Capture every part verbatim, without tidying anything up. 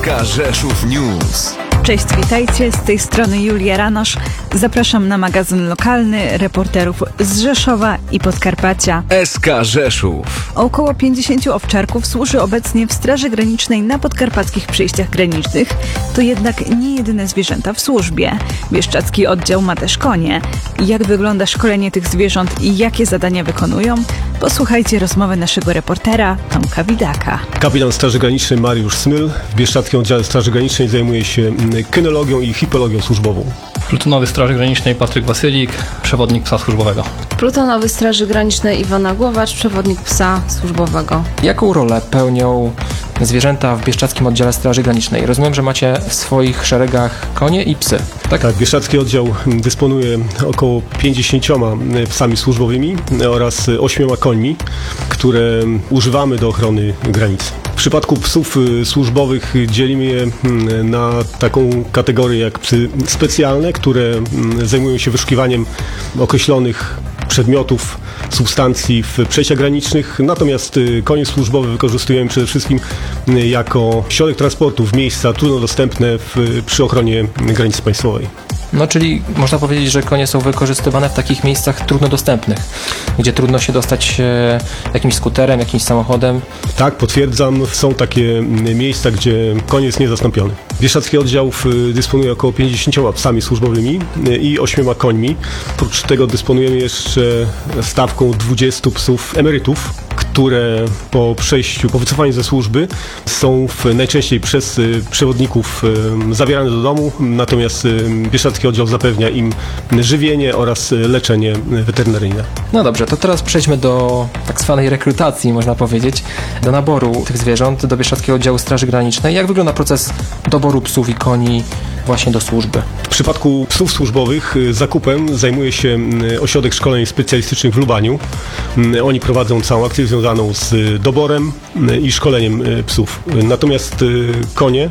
S K Rzeszów News. Cześć, witajcie, z tej strony Julia Ranosz. Zapraszam na magazyn lokalny reporterów z Rzeszowa i Podkarpacia. S K Rzeszów. Około pięćdziesięciu owczarków służy obecnie w Straży Granicznej na podkarpackich przejściach granicznych. To jednak nie jedyne zwierzęta w służbie. Bieszczadzki oddział ma też konie. Jak wygląda szkolenie tych zwierząt i jakie zadania wykonują? Posłuchajcie rozmowy naszego reportera Tomka Widaka. Kapitan Straży Granicznej Mariusz Smyl w Bieszczadzkim Oddziale Straży Granicznej zajmuje się kynologią i hipologią służbową. Plutonowy Straży Granicznej Patryk Wasylik, przewodnik psa służbowego. Plutonowy Straży Granicznej Iwona Głowacz, przewodnik psa służbowego. Jaką rolę pełnią zwierzęta w Bieszczadzkim Oddziale Straży Granicznej? Rozumiem, że macie w swoich szeregach konie i psy, tak? Tak, Bieszczadzki Oddział dysponuje około pięćdziesięcioma psami służbowymi oraz ośmioma końmi, które używamy do ochrony granicy. W przypadku psów służbowych dzielimy je na taką kategorię jak psy specjalne, które zajmują się wyszukiwaniem określonych przedmiotów, substancji w przejściach granicznych, natomiast konie służbowe wykorzystujemy przede wszystkim jako środek transportu w miejsca trudno dostępne w, przy ochronie granicy państwowej. No, czyli można powiedzieć, że konie są wykorzystywane w takich miejscach trudno dostępnych, gdzie trudno się dostać jakimś skuterem, jakimś samochodem. Tak, potwierdzam, są takie miejsca, gdzie koń jest niezastąpiony. Bieszczadzki Oddział dysponuje około pięćdziesięcioma psami służbowymi i ośmioma końmi. Oprócz tego dysponujemy jeszcze stawką dwudziestu psów emerytów, które po przejściu, po wycofaniu ze służby są w, najczęściej przez przewodników zabierane do domu, natomiast Bieszczadzki Oddział zapewnia im żywienie oraz leczenie weterynaryjne. No dobrze, to teraz przejdźmy do tak zwanej rekrutacji, można powiedzieć, do naboru tych zwierząt do Bieszczadzkiego Oddziału Straży Granicznej. Jak wygląda proces doboru psów i koni właśnie do służby? W przypadku psów służbowych zakupem zajmuje się Ośrodek Szkoleń Specjalistycznych w Lubaniu. Oni prowadzą całą akcję związaną z doborem i szkoleniem psów. Natomiast konie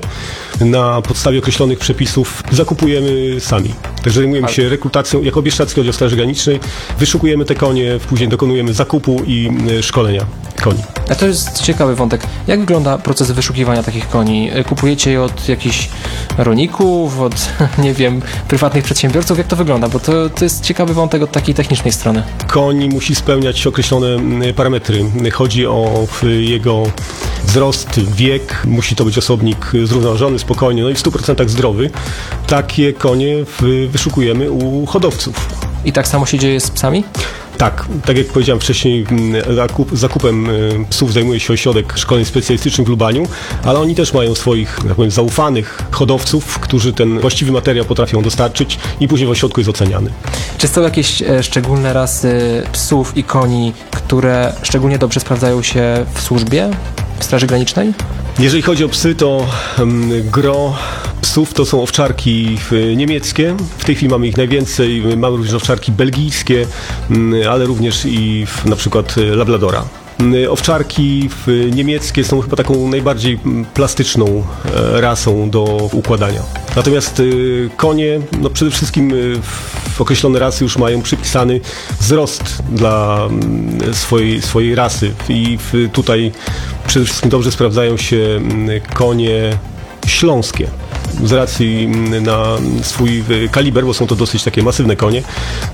na podstawie określonych przepisów zakupujemy sami. Także zajmujemy się rekrutacją. Jako Bieszczadzki Oddział Straży Granicznej wyszukujemy te konie, później dokonujemy zakupu i szkolenia koni. A to jest ciekawy wątek. Jak wygląda proces wyszukiwania takich koni? Kupujecie je od jakichś rolników, od, nie wiem, prywatnych przedsiębiorców? Jak to wygląda? Bo to, to jest ciekawy wątek od takiej technicznej strony. Koń musi spełniać określone parametry. Chodzi o jego wzrost, wiek. Musi to być osobnik zrównoważony, spokojny, no i w stu procentach zdrowy. Takie konie wyszukujemy u hodowców. I tak samo się dzieje z psami? Tak, tak jak powiedziałem wcześniej, zakup, zakupem psów zajmuje się Ośrodek Szkoleń Specjalistycznych w Lubaniu, ale oni też mają swoich, tak powiem, zaufanych hodowców, którzy ten właściwy materiał potrafią dostarczyć i później w ośrodku jest oceniany. Czy są jakieś szczególne rasy psów i koni, które szczególnie dobrze sprawdzają się w służbie, w Straży Granicznej? Jeżeli chodzi o psy, to um, gro psów to są owczarki niemieckie. W tej chwili mamy ich najwięcej. Mamy również owczarki belgijskie, ale również i na przykład labradora. Owczarki niemieckie są chyba taką najbardziej plastyczną rasą do układania. Natomiast konie, no przede wszystkim w określone rasy już mają przypisany wzrost dla swojej, swojej rasy i tutaj przede wszystkim dobrze sprawdzają się konie śląskie. Z racji na swój kaliber, bo są to dosyć takie masywne konie,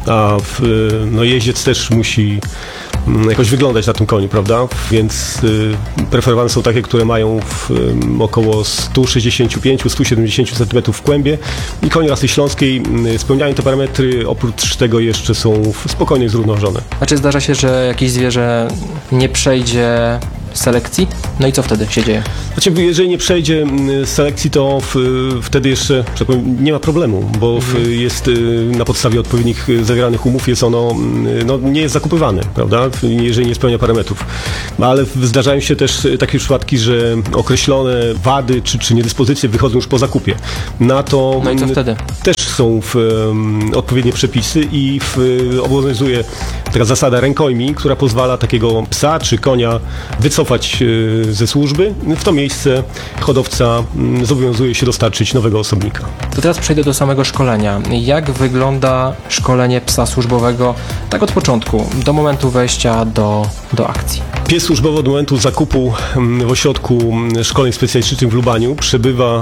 a w, no, jeździec też musi jakoś wyglądać na tym koniu, prawda? Więc y, preferowane są takie, które mają w, y, około sto sześćdziesiąt pięć do stu siedemdziesięciu centymetrów w kłębie i konie rasy śląskiej y, spełniają te parametry, oprócz tego jeszcze są spokojnie zrównoważone. A czy zdarza się, że jakieś zwierzę nie przejdzie selekcji? No i co wtedy się dzieje? Znaczy, jeżeli nie przejdzie selekcji, to w, wtedy jeszcze, że tak powiem, nie ma problemu, bo mhm. w, jest na podstawie odpowiednich zawieranych umów jest ono, no, nie jest zakupywane, prawda? Jeżeli nie spełnia parametrów. Ale zdarzają się też takie przypadki, że określone wady czy, czy niedyspozycje wychodzą już po zakupie. Na to no i co wtedy? Też są w, um, odpowiednie przepisy i w, obowiązuje taka zasada rękojmi, która pozwala takiego psa czy konia wycofać ze służby, w to miejsce hodowca mm, zobowiązuje się dostarczyć nowego osobnika. To teraz przejdę do samego szkolenia. Jak wygląda szkolenie psa służbowego tak od początku, do momentu wejścia do, do akcji? Pies służbowy od momentu zakupu mm, w ośrodku mm, szkoleń specjalistycznych w Lubaniu przebywa e,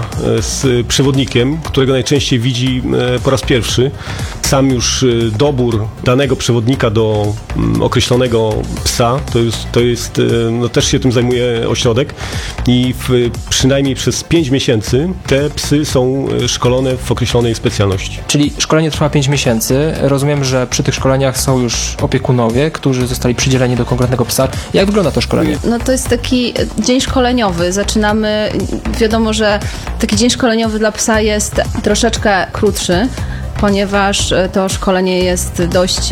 z przewodnikiem, którego najczęściej widzi e, po raz pierwszy. Sam już e, dobór danego przewodnika do mm, określonego psa, to jest, to jest e, no też się tym zajmuje ośrodek i w, przynajmniej przez pięć miesięcy te psy są e, szkolone w określonej specjalności. Czyli szkolenie trwa pięć miesięcy. Rozumiem, że przy tych szkoleniach są już opiekunowie, którzy zostali przydzieleni do konkretnego psa. Jak wygląda to szkolenie? No to jest taki dzień szkoleniowy. Zaczynamy, wiadomo, że taki dzień szkoleniowy dla psa jest troszeczkę krótszy, ponieważ to szkolenie jest dość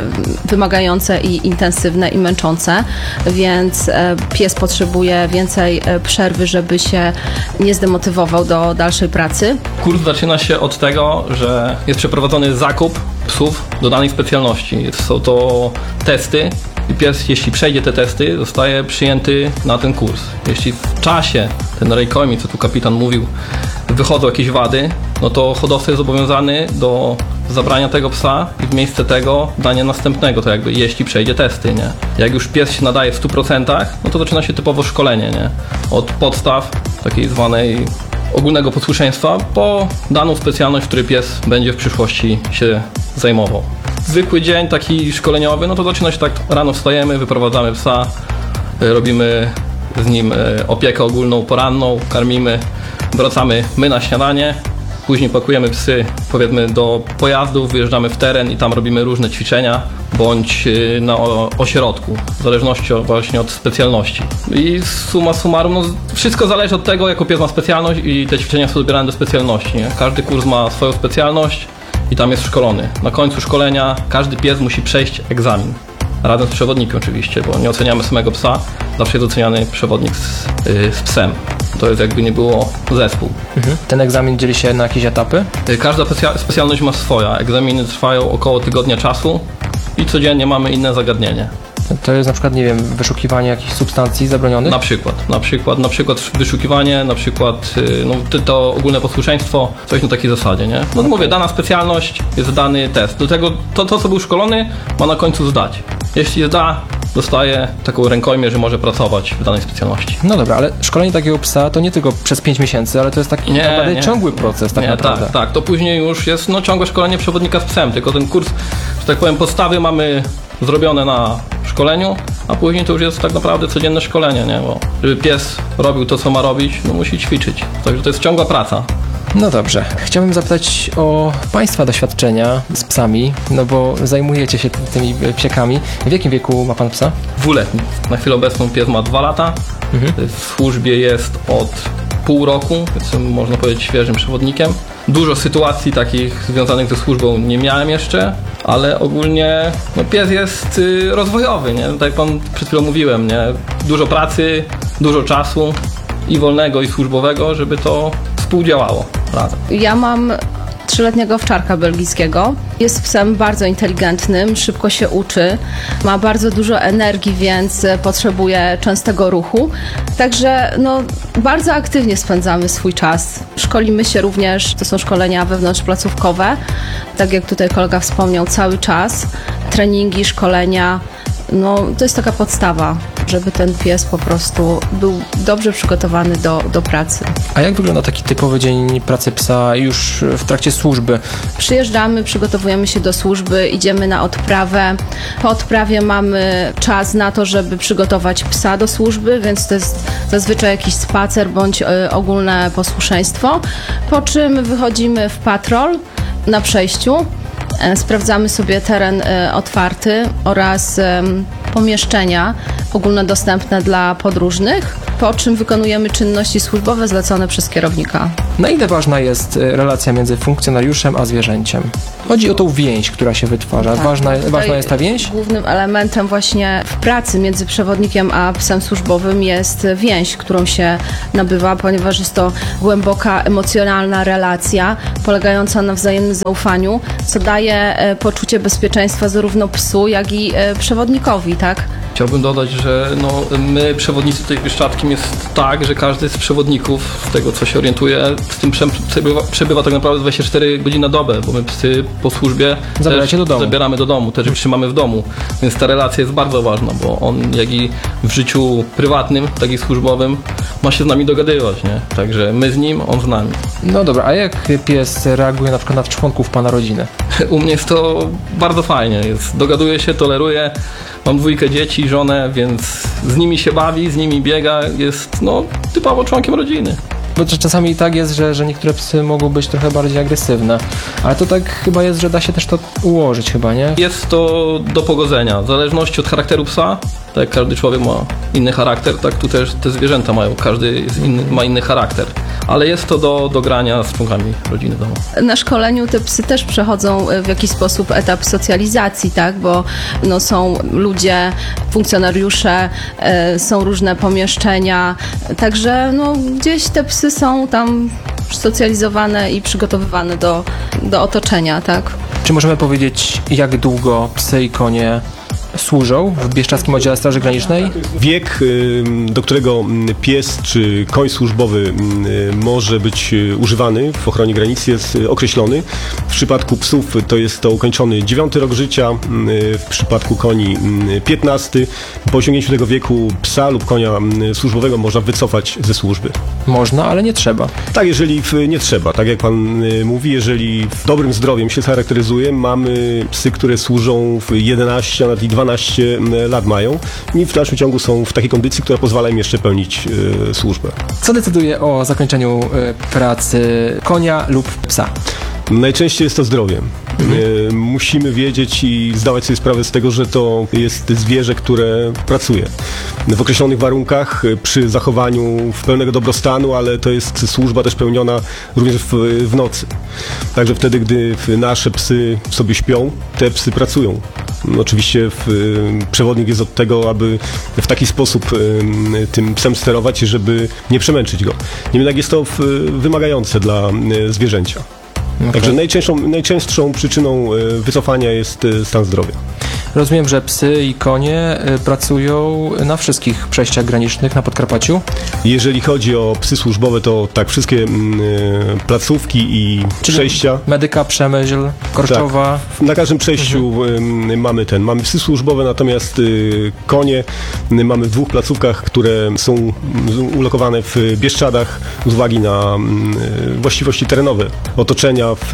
wymagające i intensywne i męczące, więc pies potrzebuje więcej przerwy, żeby się nie zdemotywował do dalszej pracy. Kurs zaczyna się od tego, że jest przeprowadzony zakup psów do danej specjalności. Są to testy i pies, jeśli przejdzie te testy, zostaje przyjęty na ten kurs. Jeśli w czasie, ten rejkojmi, co tu kapitan mówił, wychodzą jakieś wady, no to hodowca jest zobowiązany do zabrania tego psa i w miejsce tego dania następnego, to jakby jeśli przejdzie testy, nie? Jak już pies się nadaje w stu procentach, no to zaczyna się typowo szkolenie, nie? Od podstaw takiej zwanej ogólnego posłuszeństwa po daną specjalność, w której pies będzie w przyszłości się zajmował. Zwykły dzień taki szkoleniowy, no to zaczyna się tak, rano wstajemy, wyprowadzamy psa, robimy z nim opiekę ogólną poranną, karmimy, wracamy my na śniadanie, później pakujemy psy, powiedzmy, do pojazdów, wyjeżdżamy w teren i tam robimy różne ćwiczenia, bądź na ośrodku, w zależności właśnie od specjalności. I summa summarum, no, wszystko zależy od tego, jaką pies ma specjalność i te ćwiczenia są dobierane do specjalności. Nie? Każdy kurs ma swoją specjalność i tam jest szkolony. Na końcu szkolenia każdy pies musi przejść egzamin. Razem z przewodnikiem oczywiście, bo nie oceniamy samego psa, zawsze jest oceniany przewodnik z, yy, z psem. To jest jakby nie było zespół. Mhm. Ten egzamin dzieli się na jakieś etapy? Yy, każda specja- specjalność ma swoja. Egzaminy trwają około tygodnia czasu i codziennie mamy inne zagadnienie. To jest na przykład, nie wiem, wyszukiwanie jakichś substancji zabronionych? Na przykład, na przykład, na przykład wyszukiwanie, na przykład yy, no, to ogólne posłuszeństwo, coś na takiej zasadzie, nie? No mówię, dana specjalność jest dany test. Do tego to, to co był szkolony, ma na końcu zdać. Jeśli zda, dostaje taką rękojmię, że może pracować w danej specjalności. No dobra, ale szkolenie takiego psa to nie tylko przez pięć miesięcy, ale to jest taki Nie, naprawdę nie. ciągły proces tak Nie, naprawdę. tak, tak. To później już jest no, ciągłe szkolenie przewodnika z psem, tylko ten kurs, że tak powiem, podstawy mamy zrobione na szkoleniu, a później to już jest tak naprawdę codzienne szkolenie, nie? Bo żeby pies robił to, co ma robić, no musi ćwiczyć. Także to jest ciągła praca. No dobrze. Chciałbym zapytać o Państwa doświadczenia z psami, no bo zajmujecie się tymi psiakami. W jakim wieku ma Pan psa? Dwuletni. Na chwilę obecną pies ma dwa lata. Mhm. W służbie jest od pół roku, więc można powiedzieć świeżym przewodnikiem. Dużo sytuacji takich związanych ze służbą nie miałem jeszcze, ale ogólnie no, pies jest y, rozwojowy, nie? Tak jak Pan przed chwilą mówiłem, nie? Dużo pracy, dużo czasu i wolnego, i służbowego, żeby to współdziałało razem. Ja mam trzyletniego owczarka belgijskiego. Jest psem bardzo inteligentnym, szybko się uczy, ma bardzo dużo energii, więc potrzebuje częstego ruchu. Także no, bardzo aktywnie spędzamy swój czas. Szkolimy się również, to są szkolenia wewnątrzplacówkowe, tak jak tutaj kolega wspomniał, cały czas. Treningi, szkolenia, no to jest taka podstawa, żeby ten pies po prostu był dobrze przygotowany do, do pracy. A jak wygląda taki typowy dzień pracy psa już w trakcie służby? Przyjeżdżamy, przygotowujemy się do służby, idziemy na odprawę. Po odprawie mamy czas na to, żeby przygotować psa do służby, więc to jest zazwyczaj jakiś spacer bądź y, ogólne posłuszeństwo. Po czym wychodzimy w patrol na przejściu. Sprawdzamy sobie teren otwarty oraz pomieszczenia ogólnodostępne dla podróżnych, po czym wykonujemy czynności służbowe zlecone przez kierownika. Na ile ważna jest relacja między funkcjonariuszem a zwierzęciem? Chodzi o tą więź, która się wytwarza. Tak, ważna, tutaj ważna jest ta więź? Głównym elementem właśnie w pracy między przewodnikiem a psem służbowym jest więź, którą się nabywa, ponieważ jest to głęboka, emocjonalna relacja polegająca na wzajemnym zaufaniu, co daje poczucie bezpieczeństwa zarówno psu, jak i przewodnikowi, tak? Chciałbym dodać, że no, my, przewodnicy tej Bieszczadzkim, jest tak, że każdy z przewodników, z tego co się orientuje, z tym przebywa, przebywa tak naprawdę dwadzieścia cztery godziny na dobę, bo my psy po służbie Zabieracie też do domu. zabieramy do domu, też trzymamy w domu, więc ta relacja jest bardzo ważna, bo on jak i w życiu prywatnym, tak i służbowym ma się z nami dogadywać, nie? Także my z nim, on z nami. No dobra, a jak pies reaguje na przykład na członków pana rodziny? U mnie jest to bardzo fajnie, jest, dogaduje się, toleruje. Mam dwójkę dzieci, żonę, więc z nimi się bawi, z nimi biega, jest no typowo członkiem rodziny. Bo czasami tak jest, że, że niektóre psy mogą być trochę bardziej agresywne, ale to tak chyba jest, że da się też to ułożyć chyba, nie? Jest to do pogodzenia, w zależności od charakteru psa, tak jak każdy człowiek ma inny charakter, tak tu też te zwierzęta mają, każdy jest inny, ma inny charakter, ale jest to do, do grania z członkami rodziny domu. Na szkoleniu te psy też przechodzą w jakiś sposób etap socjalizacji, tak? Bo no, są ludzie, funkcjonariusze, e, są różne pomieszczenia, także no, gdzieś te psy są tam socjalizowane i przygotowywane do, do otoczenia, tak? Czy możemy powiedzieć, jak długo psy i konie służą w Bieszczadzkim Oddziale Straży Granicznej? Wiek, y, do którego pies czy koń służbowy y, może być y, używany w ochronie granicy, jest y, określony. W przypadku psów to jest to ukończony dziewiąty rok życia, y, w przypadku koni y, piętnasty. Po osiągnięciu tego wieku psa lub konia y, służbowego można wycofać ze służby. Można, ale nie trzeba. Tak, jeżeli w, nie trzeba, tak jak pan y, mówi, jeżeli w dobrym zdrowiem się charakteryzuje, mamy psy, które służą w jedenaście, a nawet i dwanaście lat mają i w dalszym ciągu są w takiej kondycji, która pozwala im jeszcze pełnić y, służbę. Co decyduje o zakończeniu y, pracy konia lub psa? Najczęściej jest to zdrowie. Y, musimy wiedzieć i zdawać sobie sprawę z tego, że to jest zwierzę, które pracuje w określonych warunkach, y, przy zachowaniu w pełnego dobrostanu, ale to jest służba też pełniona również w, w nocy. Także wtedy, gdy nasze psy sobie śpią, te psy pracują. Oczywiście w, y, przewodnik jest od tego, aby w taki sposób y, tym psem sterować, żeby nie przemęczyć go. Niemniej jednak jest to w, wymagające dla y, zwierzęcia. Okay. Także najczęstszą, najczęstszą przyczyną y, wycofania jest y, stan zdrowia. Rozumiem, że psy i konie y, pracują na wszystkich przejściach granicznych na Podkarpaciu? Jeżeli chodzi o psy służbowe, to tak, wszystkie y, placówki i Czyli przejścia. Medyka, Przemyśl, Korczowa. Tak. Na każdym przejściu mhm. y, mamy ten, mamy psy służbowe, natomiast y, konie y, mamy w dwóch placówkach, które są ulokowane w Bieszczadach z uwagi na y, właściwości terenowe otoczenia. W,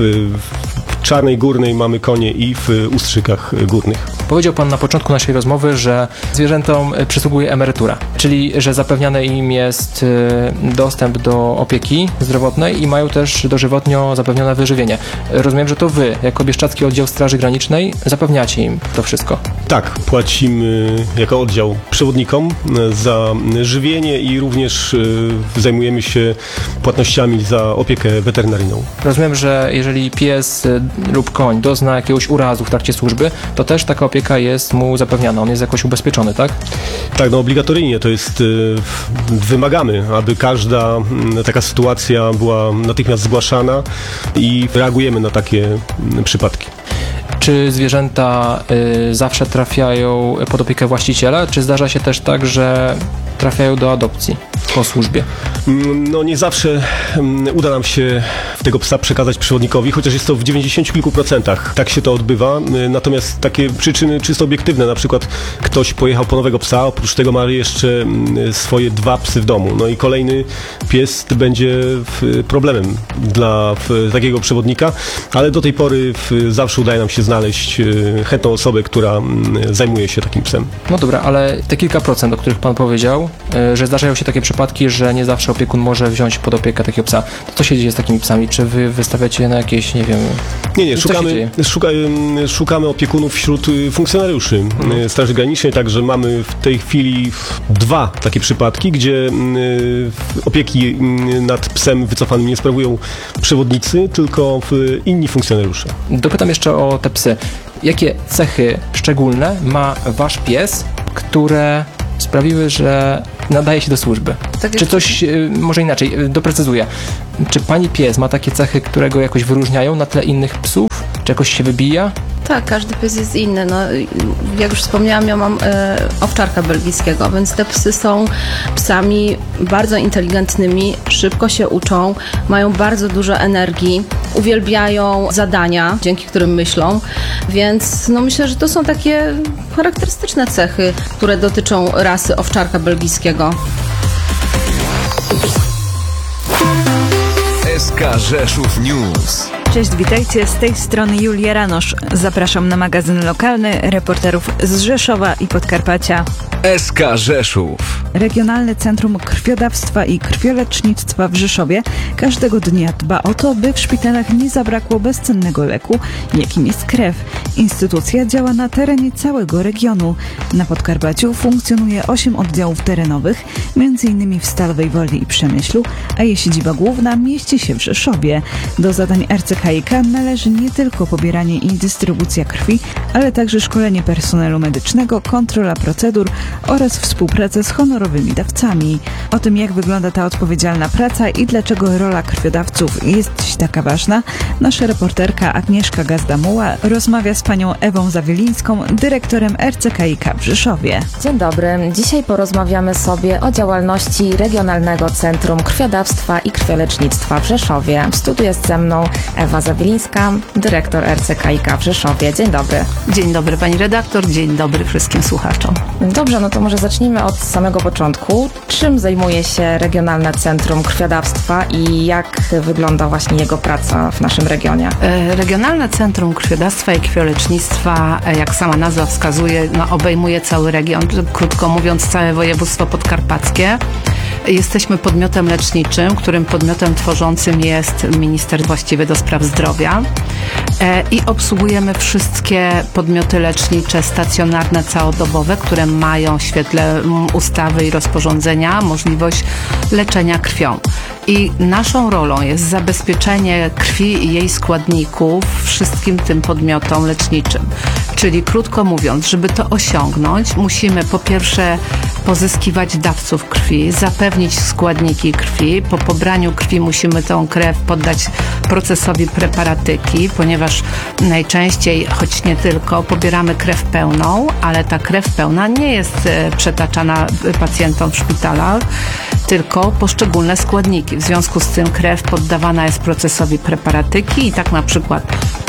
w Czarnej Górnej mamy konie i w Ustrzykach Górnych. Powiedział pan na początku naszej rozmowy, że zwierzętom przysługuje emerytura, czyli że zapewniany im jest dostęp do opieki zdrowotnej i mają też dożywotnio zapewnione wyżywienie. Rozumiem, że to wy, jako Bieszczadzki Oddział Straży Granicznej, zapewniacie im to wszystko. Tak, płacimy jako oddział przewodnikom za żywienie i również zajmujemy się płatnościami za opiekę weterynaryjną. Rozumiem, że jeżeli pies lub koń dozna jakiegoś urazu w trakcie służby, to też taka opieka jest mu zapewniana. On jest jakoś ubezpieczony, tak? Tak, no obligatoryjnie to jest, y, wymagamy, aby każda y, taka sytuacja była natychmiast zgłaszana i reagujemy na takie y, przypadki. Czy zwierzęta y, zawsze trafiają pod opiekę właściciela, czy zdarza się też tak, że trafiają do adopcji po służbie? No nie zawsze um, uda nam się tego psa przekazać przewodnikowi, chociaż jest to w dziewięćdziesięciu kilku procentach. Tak się to odbywa. Natomiast takie przyczyny czysto obiektywne, na przykład ktoś pojechał po nowego psa, oprócz tego ma jeszcze swoje dwa psy w domu. No i kolejny pies będzie problemem dla takiego przewodnika, ale do tej pory zawsze udaje nam się znaleźć chętną osobę, która zajmuje się takim psem. No dobra, ale te kilka procent, o których pan powiedział, że zdarzają się takie przypadki, że nie zawsze opiekun może wziąć pod opiekę takiego psa. To co się dzieje z takimi psami? Czy wy wystawiacie na jakieś, nie wiem... Nie, nie, co szukamy, szuka, szukamy opiekunów wśród funkcjonariuszy mhm. Straży Granicznej, także mamy w tej chwili dwa takie przypadki, gdzie opieki nad psem wycofanym nie sprawują przewodnicy, tylko inni funkcjonariusze. Dopytam jeszcze o te psy. Jakie cechy szczególne ma wasz pies, które sprawiły, że nadaje się do służby? Tak. Czy coś, może inaczej, doprecyzuję. Czy pani pies ma takie cechy, które go jakoś wyróżniają na tle innych psów? Czy jakoś się wybija? Tak, każdy pies jest inny. No, jak już wspomniałam, ja mam e, owczarka belgijskiego, więc te psy są psami bardzo inteligentnymi, szybko się uczą, mają bardzo dużo energii, uwielbiają zadania, dzięki którym myślą, więc no, myślę, że to są takie charakterystyczne cechy, które dotyczą rasy owczarka belgijskiego. S K Rzeszów News. Cześć, witajcie, z tej strony Julia Ranosz. Zapraszam na magazyn lokalny reporterów z Rzeszowa i Podkarpacia. S K Rzeszów. Regionalne Centrum Krwiodawstwa i Krwiolecznictwa w Rzeszowie każdego dnia dba o to, by w szpitalach nie zabrakło bezcennego leku, jakim jest krew. Instytucja działa na terenie całego regionu. Na Podkarpaciu funkcjonuje osiem oddziałów terenowych, między innymi w Stalowej Woli i Przemyślu, a jej siedziba główna mieści się w Rzeszowie. Do zadań R C K i K należy nie tylko pobieranie i dystrybucja krwi, ale także szkolenie personelu medycznego, kontrola procedur oraz współpraca z honorowymi dawcami. O tym, jak wygląda ta odpowiedzialna praca i dlaczego rola krwiodawców jest dziś taka ważna, nasza reporterka Agnieszka Gazda-Muła rozmawia z panią Ewą Zawielińską, dyrektorem R C K i K w Rzeszowie. Dzień dobry. Dzisiaj porozmawiamy sobie o działalności Regionalnego Centrum Krwiodawstwa i Krwiolecznictwa w Rzeszowie. W studiu jest ze mną Ewa Zawielińska, dyrektor R C K i K w Rzeszowie. Dzień dobry. Dzień dobry pani redaktor, dzień dobry wszystkim słuchaczom. Dobrze, no to może zacznijmy od samego początku. Czym zajmuje się Regionalne Centrum Krwiodawstwa i jak wygląda właśnie jego praca w naszym regionie? Regionalne Centrum Krwiodawstwa i Krwiolecznictwa, jak sama nazwa wskazuje, no, obejmuje cały region, krótko mówiąc całe województwo podkarpackie. Jesteśmy podmiotem leczniczym, którym podmiotem tworzącym jest minister właściwy do spraw zdrowia i obsługujemy wszystkie podmioty lecznicze stacjonarne, całodobowe, które mają w świetle ustawy i rozporządzenia możliwość leczenia krwią. I naszą rolą jest zabezpieczenie krwi i jej składników wszystkim tym podmiotom leczniczym. Czyli krótko mówiąc, żeby to osiągnąć, musimy po pierwsze pozyskiwać dawców krwi, zapewnić składniki krwi. Po pobraniu krwi musimy tą krew poddać procesowi preparatyki, ponieważ najczęściej, choć nie tylko, pobieramy krew pełną, ale ta krew pełna nie jest przetaczana pacjentom w szpitalach, tylko poszczególne składniki. W związku z tym krew poddawana jest procesowi preparatyki i tak na przykład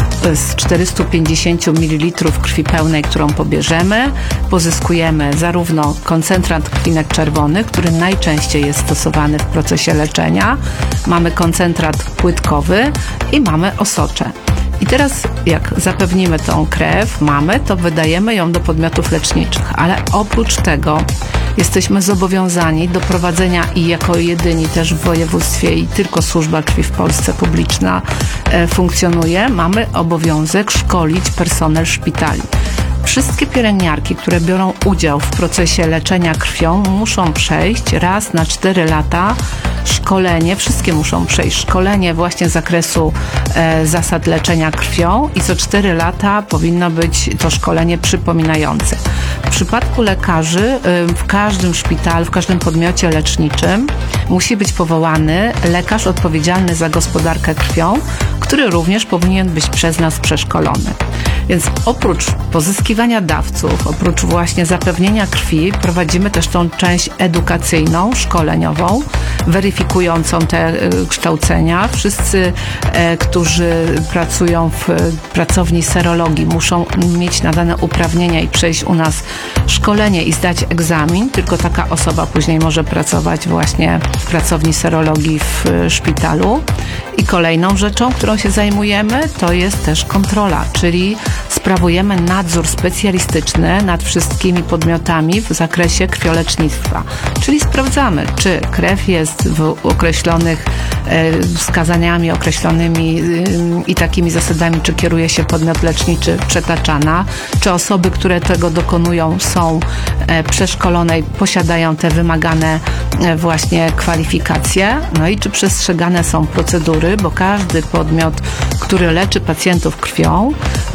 z czterysta pięćdziesiąt mililitrów krwi pełnej, którą pobierzemy, pozyskujemy zarówno koncentrat krwinek czerwonych, który najczęściej jest stosowany w procesie leczenia, mamy koncentrat płytkowy i mamy osocze. I teraz jak zapewnimy tą krew, mamy, to wydajemy ją do podmiotów leczniczych, ale oprócz tego jesteśmy zobowiązani do prowadzenia i jako jedyni też w województwie i tylko służba krwi w Polsce publiczna e, funkcjonuje, mamy obowiązek szkolić personel szpitali. Wszystkie pielęgniarki, które biorą udział w procesie leczenia krwią, muszą przejść raz na cztery lata szkolenie, wszystkie muszą przejść szkolenie właśnie z zakresu e, zasad leczenia krwią i co cztery lata powinno być to szkolenie przypominające. W przypadku lekarzy e, w każdym szpitalu, w każdym podmiocie leczniczym musi być powołany lekarz odpowiedzialny za gospodarkę krwią, który również powinien być przez nas przeszkolony. Więc oprócz pozyskiwania dawców, oprócz właśnie zapewnienia krwi, prowadzimy też tą część edukacyjną, szkoleniową, weryfikującą te kształcenia. Wszyscy, e, którzy pracują w pracowni serologii, muszą mieć nadane uprawnienia i przejść u nas szkolenie i zdać egzamin. Tylko taka osoba później może pracować właśnie w pracowni serologii w szpitalu. I kolejną rzeczą, którą się zajmujemy, to jest też kontrola, czyli sprawujemy nadzór specjalistyczny nad wszystkimi podmiotami w zakresie krwiolecznictwa. Czyli sprawdzamy, czy krew jest w określonych e, wskazaniami określonymi e, i takimi zasadami, czy kieruje się podmiot leczniczy przetaczana, czy osoby, które tego dokonują, są e, przeszkolone i posiadają te wymagane e, właśnie kwalifikacje, no i czy przestrzegane są procedury, bo każdy podmiot, który leczy pacjentów krwią,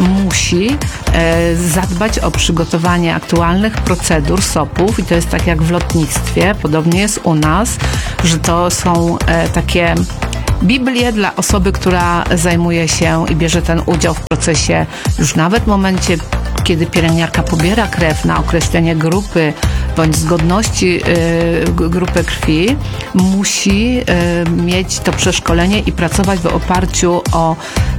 musi e, zadbać o przygotowanie aktualnych procedur S O P-ów i to jest tak jak w lotnictwie, podobnie jest u nas, że to są e, takie Biblię dla osoby, która zajmuje się i bierze ten udział w procesie już nawet w momencie, kiedy pielęgniarka pobiera krew na określenie grupy bądź zgodności y, grupy krwi, musi y, mieć to przeszkolenie i pracować w oparciu o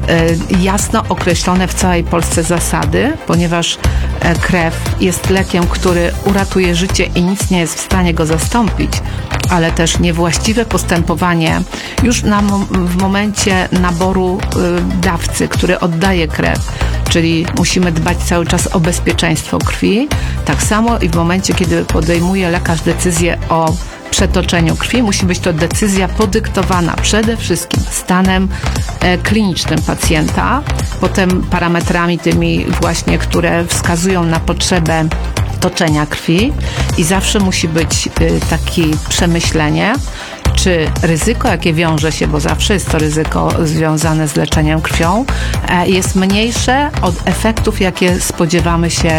y, jasno określone w całej Polsce zasady, ponieważ y, krew jest lekiem, który uratuje życie i nic nie jest w stanie go zastąpić, ale też niewłaściwe postępowanie już na, w momencie naboru y, dawcy, który oddaje krew, czyli musimy dbać cały czas o bezpieczeństwo krwi. Tak samo i w momencie, kiedy podejmuje lekarz decyzję o przetoczeniu krwi, musi być to decyzja podyktowana przede wszystkim stanem e, klinicznym pacjenta, potem parametrami tymi właśnie, które wskazują na potrzebę toczenia krwi i zawsze musi być y, takie przemyślenie, czy ryzyko, jakie wiąże się, bo zawsze jest to ryzyko związane z leczeniem krwią, jest mniejsze od efektów, jakie spodziewamy się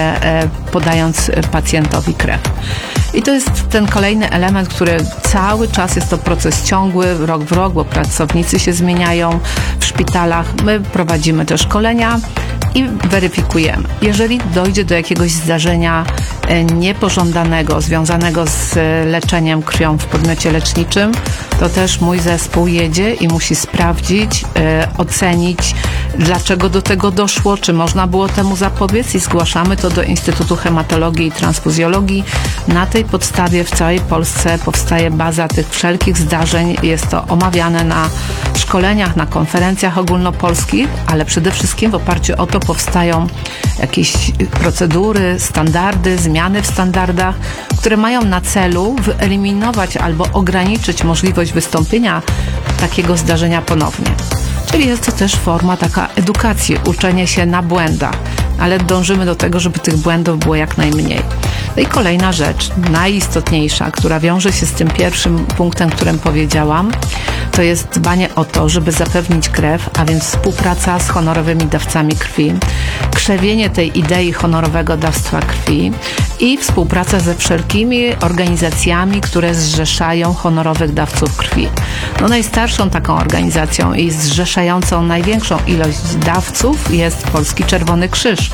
podając pacjentowi krew. I to jest ten kolejny element, który cały czas jest to proces ciągły, rok w rok, bo pracownicy się zmieniają w szpitalach. My prowadzimy te szkolenia i weryfikujemy. Jeżeli dojdzie do jakiegoś zdarzenia niepożądanego, związanego z leczeniem krwią w podmiocie leczniczym, to też mój zespół jedzie i musi sprawdzić, e, ocenić, dlaczego do tego doszło, czy można było temu zapobiec i zgłaszamy to do Instytutu Hematologii i Transfuzjologii. Na tej podstawie w całej Polsce powstaje baza tych wszelkich zdarzeń. Jest to omawiane na szkoleniach, na konferencjach ogólnopolskich, ale przede wszystkim w oparciu o to powstają jakieś procedury, standardy, zmiany w standardach, które mają na celu wyeliminować albo ograniczyć możliwość wystąpienia takiego zdarzenia ponownie. Czyli jest to też forma taka edukacji, uczenie się na błędach, ale dążymy do tego, żeby tych błędów było jak najmniej. No i kolejna rzecz, najistotniejsza, która wiąże się z tym pierwszym punktem, którym powiedziałam, to jest dbanie o to, żeby zapewnić krew, a więc współpraca z honorowymi dawcami krwi, krzewienie tej idei honorowego dawstwa krwi i współpraca ze wszelkimi organizacjami, które zrzeszają honorowych dawców krwi. No najstarszą taką organizacją i zrzeszającą największą ilość dawców jest Polski Czerwony Krzyż,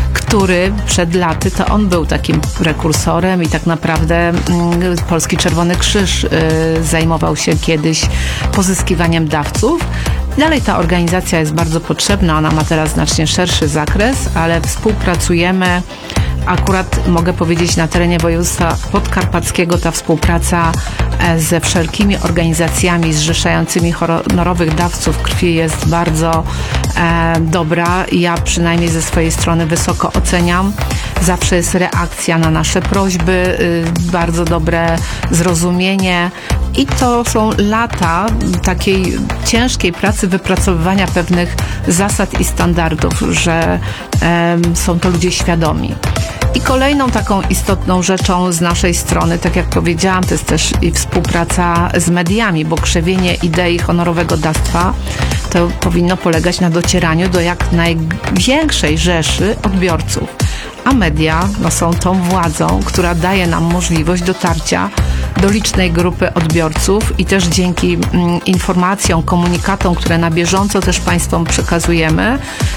który przed laty to on był takim prekursorem i tak naprawdę mm, Polski Czerwony Krzyż y, zajmował się kiedyś pozyskiwaniem dawców. Dalej ta organizacja jest bardzo potrzebna, ona ma teraz znacznie szerszy zakres, ale współpracujemy. Akurat mogę powiedzieć, na terenie województwa podkarpackiego ta współpraca ze wszelkimi organizacjami zrzeszającymi honorowych dawców krwi jest bardzo e, dobra. Ja przynajmniej ze swojej strony wysoko oceniam. Zawsze jest reakcja na nasze prośby, y, bardzo dobre zrozumienie i to są lata takiej ciężkiej pracy wypracowywania pewnych zasad i standardów, że e, są to ludzie świadomi. I kolejną taką istotną rzeczą z naszej strony, tak jak powiedziałam, to jest też i współpraca z mediami, bo krzewienie idei honorowego dawstwa to powinno polegać na docieraniu do jak największej rzeszy odbiorców. A media no, są tą władzą, która daje nam możliwość dotarcia do licznej grupy odbiorców i też dzięki mm, informacjom, komunikatom, które na bieżąco też Państwom przekazujemy,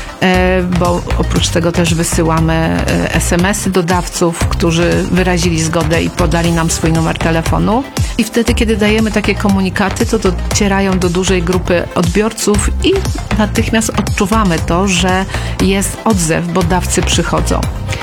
e, bo oprócz tego też wysyłamy e, es em esy do dawców, którzy wyrazili zgodę i podali nam swój numer telefonu. I wtedy, kiedy dajemy takie komunikaty, to docierają do dużej grupy odbiorców i natychmiast odczuwamy to, że jest odzew, bo dawcy przychodzą.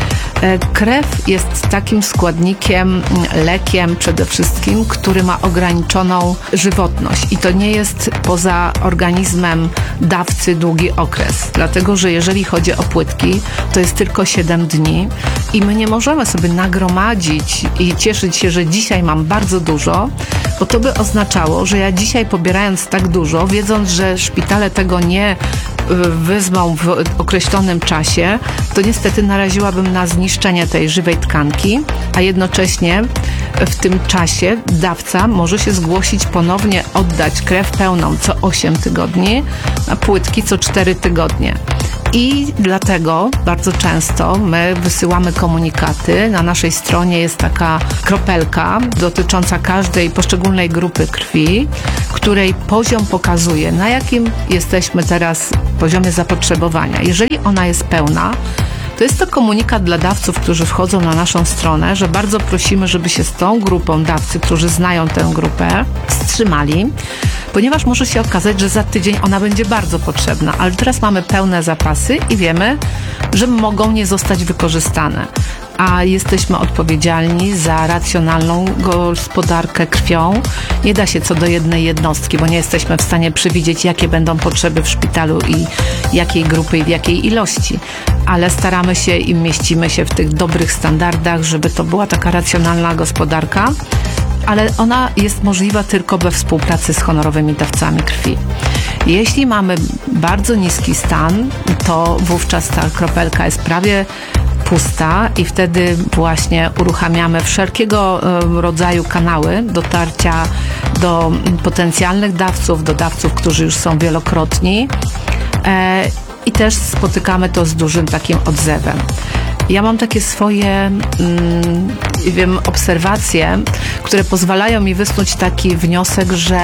Krew jest takim składnikiem, lekiem przede wszystkim, który ma ograniczoną żywotność i to nie jest poza organizmem dawcy długi okres, dlatego że jeżeli chodzi o płytki, to jest tylko siedem dni i my nie możemy sobie nagromadzić i cieszyć się, że dzisiaj mam bardzo dużo, bo to by oznaczało, że ja dzisiaj pobierając tak dużo, wiedząc, że szpitale tego nie wezmą w określonym czasie, to niestety naraziłabym na zniszczenie tej żywej tkanki, a jednocześnie w tym czasie dawca może się zgłosić ponownie oddać krew pełną co osiem tygodni, a płytki co cztery tygodnie. I dlatego bardzo często my wysyłamy komunikaty. Na naszej stronie jest taka kropelka dotycząca każdej poszczególnej grupy krwi, której poziom pokazuje, na jakim jesteśmy teraz poziomie zapotrzebowania. Jeżeli ona jest pełna, to jest to komunikat dla dawców, którzy wchodzą na naszą stronę, że bardzo prosimy, żeby się z tą grupą dawcy, którzy znają tę grupę, wstrzymali, ponieważ może się okazać, że za tydzień ona będzie bardzo potrzebna, ale teraz mamy pełne zapasy i wiemy, że mogą nie zostać wykorzystane. A jesteśmy odpowiedzialni za racjonalną gospodarkę krwią. Nie da się co do jednej jednostki, bo nie jesteśmy w stanie przewidzieć, jakie będą potrzeby w szpitalu i jakiej grupy i w jakiej ilości. Ale staramy się i mieścimy się w tych dobrych standardach, żeby to była taka racjonalna gospodarka, ale ona jest możliwa tylko we współpracy z honorowymi dawcami krwi. Jeśli mamy bardzo niski stan, to wówczas ta kropelka jest prawie pusta i wtedy właśnie uruchamiamy wszelkiego rodzaju kanały dotarcia do potencjalnych dawców, do dawców, którzy już są wielokrotni i też spotykamy to z dużym takim odzewem. Ja mam takie swoje, mm, wiem, obserwacje, które pozwalają mi wysnuć taki wniosek, że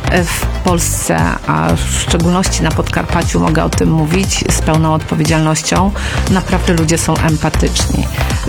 w Polsce, a w szczególności na Podkarpaciu mogę o tym mówić z pełną odpowiedzialnością, naprawdę ludzie są empatyczni,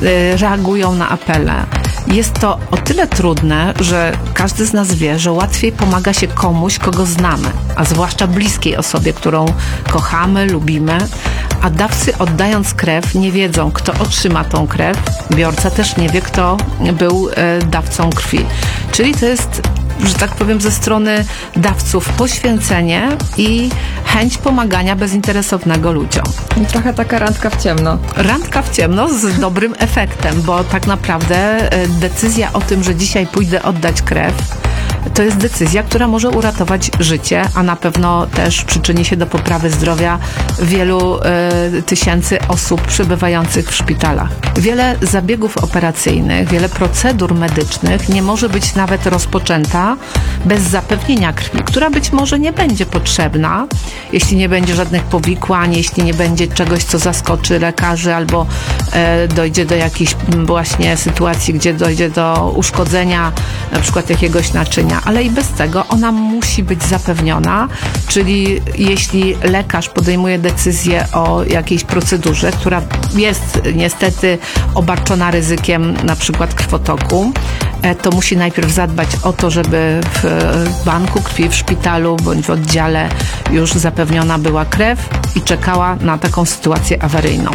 reagują na apele. Jest to o tyle trudne, że każdy z nas wie, że łatwiej pomaga się komuś, kogo znamy, a zwłaszcza bliskiej osobie, którą kochamy, lubimy, a dawcy oddając krew nie wiedzą, kto otrzyma tą krew. Biorca też nie wie, kto był dawcą krwi. Czyli to jest, że tak powiem, ze strony dawców poświęcenie i chęć pomagania bezinteresownego ludziom. I trochę taka randka w ciemno. Randka w ciemno z dobrym efektem, bo tak naprawdę decyzja o tym, że dzisiaj pójdę oddać krew, to jest decyzja, która może uratować życie, a na pewno też przyczyni się do poprawy zdrowia wielu y, tysięcy osób przebywających w szpitalach. Wiele zabiegów operacyjnych, wiele procedur medycznych nie może być nawet rozpoczęta bez zapewnienia krwi, która być może nie będzie potrzebna, jeśli nie będzie żadnych powikłań, jeśli nie będzie czegoś, co zaskoczy lekarzy albo y, dojdzie do jakiejś właśnie sytuacji, gdzie dojdzie do uszkodzenia na przykład jakiegoś naczynia. Ale i bez tego ona musi być zapewniona, czyli jeśli lekarz podejmuje decyzję o jakiejś procedurze, która jest niestety obarczona ryzykiem na przykład krwotoku, to musi najpierw zadbać o to, żeby w banku krwi, w szpitalu bądź w oddziale już zapewniona była krew i czekała na taką sytuację awaryjną.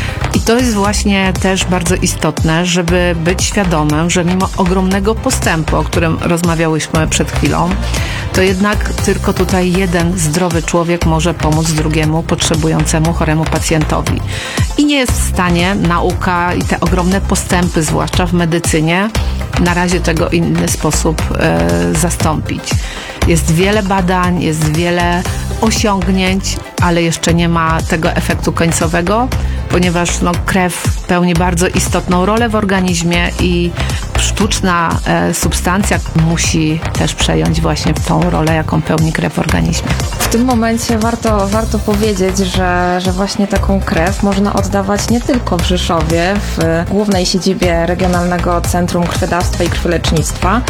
I to jest właśnie też bardzo istotne, żeby być świadomym, że mimo ogromnego postępu, o którym rozmawiałyśmy przed chwilą, to jednak tylko tutaj jeden zdrowy człowiek może pomóc drugiemu potrzebującemu, choremu pacjentowi. I nie jest w stanie nauka i te ogromne postępy, zwłaszcza w medycynie, na razie tego w inny sposób e, zastąpić. Jest wiele badań, jest wiele osiągnięć, ale jeszcze nie ma tego efektu końcowego, ponieważ no, krew pełni bardzo istotną rolę w organizmie i sztuczna e, substancja musi też przejąć właśnie tą rolę, jaką pełni krew w organizmie. W tym momencie warto, warto powiedzieć, że, że właśnie taką krew można oddawać nie tylko w Rzeszowie, w głównej siedzibie Regionalnego Centrum Krwiodawstwa i Krwiolecznictwa,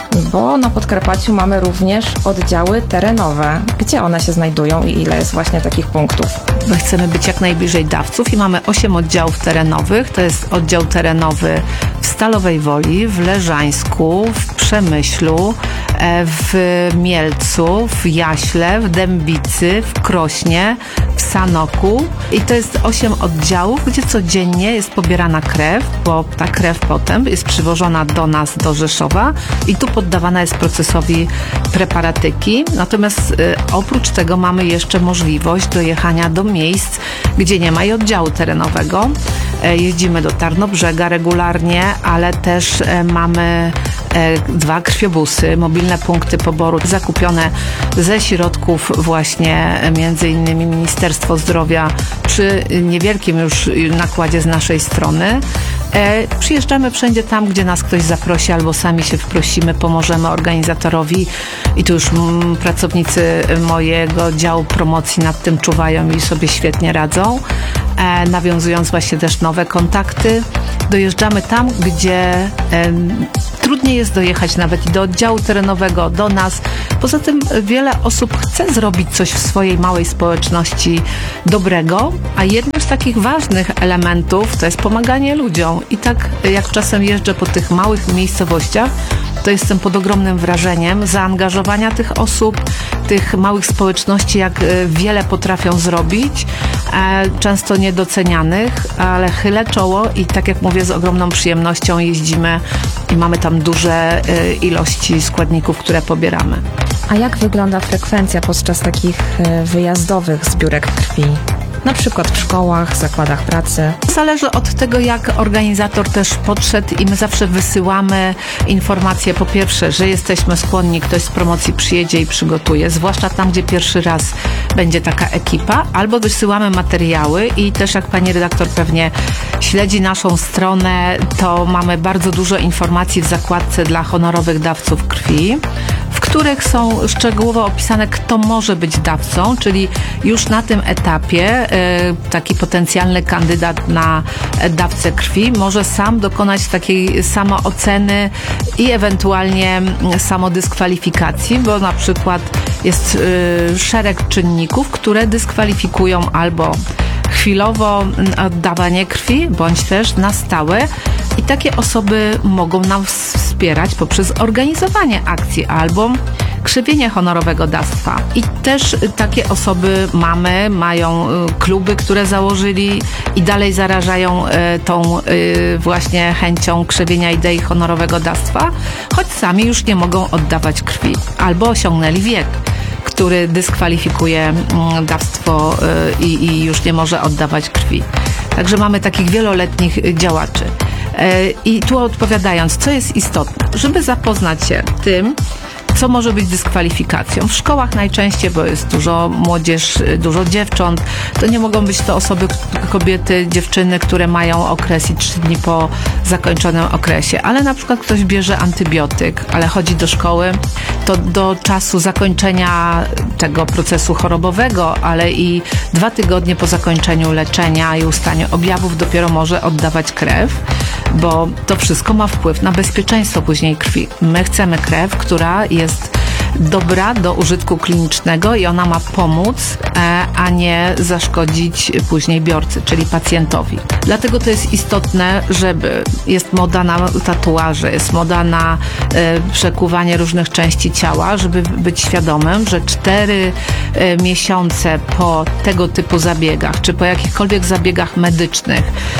bo na Podkarpaciu mamy również oddziały terenowe. Gdzie one się znajdują i ile jest właśnie takich punktów? My chcemy być jak najbliżej dawców i mamy osiem oddziałów terenowych. To jest oddział terenowy w Stalowej Woli, w Leżańsku, w Przemyślu, w Mielcu, w Jaśle, w Dębicy, w Krośnie, w Sanoku. I to jest osiem oddziałów, gdzie codziennie jest pobierana krew, bo ta krew potem jest przywożona do nas, do Rzeszowa i tu poddawana jest procesowi preparatyki. Natomiast y, oprócz tego mamy jeszcze możliwość dojechania do miejsc, gdzie nie ma i oddziału terenowego. E, jeździmy do Tarnobrzega regularnie, ale też e, mamy e, dwa krwiobusy, mobilne punkty poboru zakupione ze środków właśnie e, między innymi Ministerstwo Zdrowia przy niewielkim już nakładzie z naszej strony. E, przyjeżdżamy wszędzie tam, gdzie nas ktoś zaprosi, albo sami się wprosimy, pomożemy organizatorowi i tu już mm, pracownicy mojego działu promocji nad tym czuwają i sobie świetnie radzą, e, nawiązując właśnie też nowe kontakty. Dojeżdżamy tam, gdzie e, trudniej jest dojechać nawet i do oddziału terenowego, do nas. Poza tym wiele osób chce zrobić coś w swojej małej społeczności dobrego, a jednym z takich ważnych elementów to jest pomaganie ludziom. I tak jak czasem jeżdżę po tych małych miejscowościach, to jestem pod ogromnym wrażeniem zaangażowania tych osób, tych małych społeczności, jak wiele potrafią zrobić, często niedocenianych, ale chylę czoło i tak jak mówię, z ogromną przyjemnością jeździmy i mamy tam duże ilości składników, które pobieramy. A jak wygląda frekwencja podczas takich e, wyjazdowych zbiórek krwi? Na przykład w szkołach, zakładach pracy. Zależy od tego, jak organizator też podszedł i my zawsze wysyłamy informacje, po pierwsze, że jesteśmy skłonni, ktoś z promocji przyjedzie i przygotuje, zwłaszcza tam, gdzie pierwszy raz będzie taka ekipa, albo wysyłamy materiały i też jak pani redaktor pewnie śledzi naszą stronę, to mamy bardzo dużo informacji w zakładce dla honorowych dawców krwi, w których są szczegółowo opisane, kto może być dawcą, czyli już na tym etapie taki potencjalny kandydat na dawcę krwi może sam dokonać takiej samooceny i ewentualnie samodyskwalifikacji, bo na przykład jest szereg czynników, które dyskwalifikują albo chwilowo oddawanie krwi, bądź też na stałe. I takie osoby mogą nam wspierać poprzez organizowanie akcji albo krzewienie honorowego dawstwa. I też takie osoby mamy, mają kluby, które założyli i dalej zarażają tą właśnie chęcią krzewienia idei honorowego dawstwa, choć sami już nie mogą oddawać krwi albo osiągnęli wiek, który dyskwalifikuje dawstwo i, i już nie może oddawać krwi. Także mamy takich wieloletnich działaczy. I tu odpowiadając, co jest istotne, żeby zapoznać się tym, co może być dyskwalifikacją. W szkołach najczęściej, bo jest dużo młodzież, dużo dziewcząt, to nie mogą być to osoby, kobiety, dziewczyny, które mają okres i trzy dni po zakończonym okresie. Ale na przykład ktoś bierze antybiotyk, ale chodzi do szkoły, to do czasu zakończenia tego procesu chorobowego, ale i dwa tygodnie po zakończeniu leczenia i ustaniu objawów dopiero może oddawać krew, bo to wszystko ma wpływ na bezpieczeństwo później krwi. My chcemy krew, która jest dobra do użytku klinicznego i ona ma pomóc, a nie zaszkodzić później biorcy, czyli pacjentowi. Dlatego to jest istotne, żeby jest moda na tatuaże, jest moda na e, przekuwanie różnych części ciała, żeby być świadomym, że cztery e, miesiące po tego typu zabiegach, czy po jakichkolwiek zabiegach medycznych,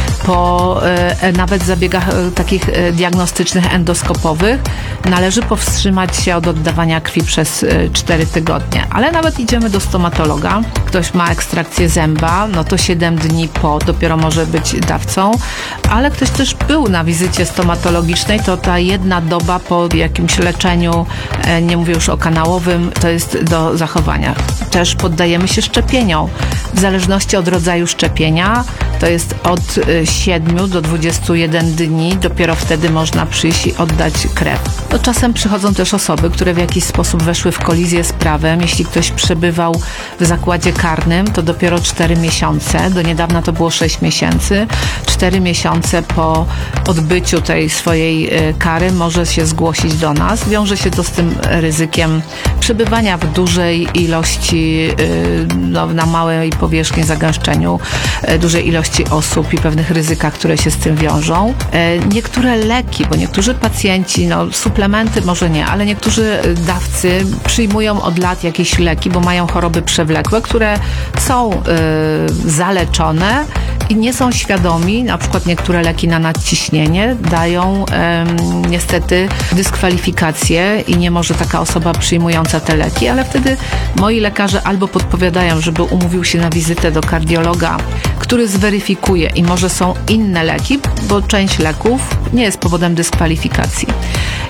po e, nawet zabiegach e, takich e, diagnostycznych, endoskopowych, należy powstrzymać się od oddawania krwi przez cztery tygodnie. Ale nawet idziemy do stomatologa, ktoś ma ekstrakcję zęba, no to siedem dni po dopiero może być dawcą, ale ktoś też był na wizycie stomatologicznej, to ta jedna doba po jakimś leczeniu, nie mówię już o kanałowym, to jest do zachowania. Też poddajemy się szczepieniom. W zależności od rodzaju szczepienia, to jest od siedmiu do dwudziestu jeden dni, dopiero wtedy można przyjść i oddać krew. To czasem przychodzą też osoby, które w jakiś sposób weszły w kolizję z prawem. Jeśli ktoś przebywał w zakładzie karnym, to dopiero cztery miesiące, do niedawna to było sześć miesięcy, cztery miesiące po odbyciu tej swojej kary może się zgłosić do nas. Wiąże się to z tym ryzykiem przebywania w dużej ilości, no, na małej powierzchni, zagęszczeniu dużej ilości osób i pewnych ryzykach, które się z tym wiążą. Niektóre leki, bo niektórzy pacjenci, no suplementy może nie, ale niektórzy dawcy przyjmują od lat jakieś leki, bo mają choroby przewlekłe, które są y, zaleczone i nie są świadomi, na przykład niektóre leki na nadciśnienie dają y, niestety dyskwalifikację i nie może taka osoba przyjmująca te leki, ale wtedy moi lekarze albo podpowiadają, żeby umówił się na wizytę do kardiologa, który zweryfikuje i może są inne leki, bo część leków nie jest powodem dyskwalifikacji.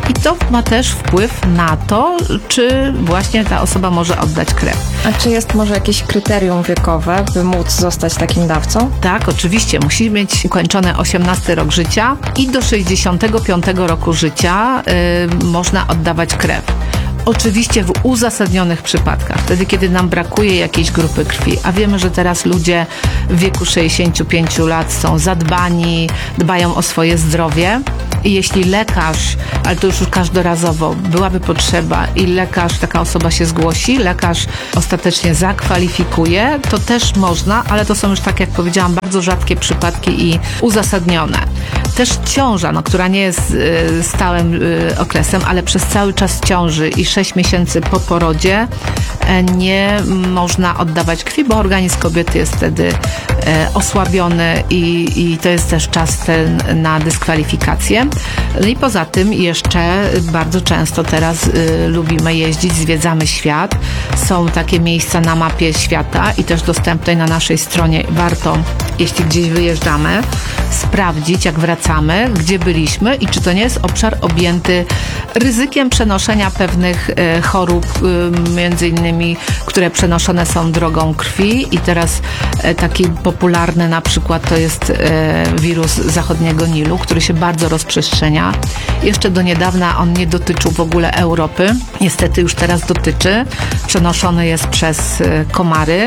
I to ma też wpływ na to, czy właśnie ta osoba może oddać krew. A czy jest może jakieś kryterium wiekowe, by móc zostać takim dawcą? Tak, oczywiście. Musi mieć ukończony osiemnasty rok życia i do sześćdziesiątego piątego roku życia y, można oddawać krew. Oczywiście w uzasadnionych przypadkach, wtedy kiedy nam brakuje jakiejś grupy krwi, a wiemy, że teraz ludzie w wieku sześćdziesięciu pięciu lat są zadbani, dbają o swoje zdrowie i jeśli lekarz, ale to już każdorazowo, byłaby potrzeba i lekarz, taka osoba się zgłosi, lekarz ostatecznie zakwalifikuje, to też można, ale to są już, tak jak powiedziałam, bardzo rzadkie przypadki i uzasadnione. Też ciąża, no, która nie jest y, stałym y, okresem, ale przez cały czas ciąży i sześć miesięcy po porodzie y, nie można oddawać krwi, bo organizm kobiety jest wtedy y, osłabiony i, i to jest też czas ten na dyskwalifikację. No i poza tym jeszcze bardzo często teraz y, lubimy jeździć, zwiedzamy świat. Są takie miejsca na mapie świata i też dostępnej na naszej stronie. Warto, jeśli gdzieś wyjeżdżamy, sprawdzić, jak wracamy, gdzie byliśmy i czy to nie jest obszar objęty ryzykiem przenoszenia pewnych e, chorób, e, między innymi, które przenoszone są drogą krwi i teraz e, taki popularny na przykład to jest e, wirus zachodniego Nilu, który się bardzo rozprzestrzenia. Jeszcze do niedawna on nie dotyczył w ogóle Europy. Niestety już teraz dotyczy. Przenoszony jest przez e, komary.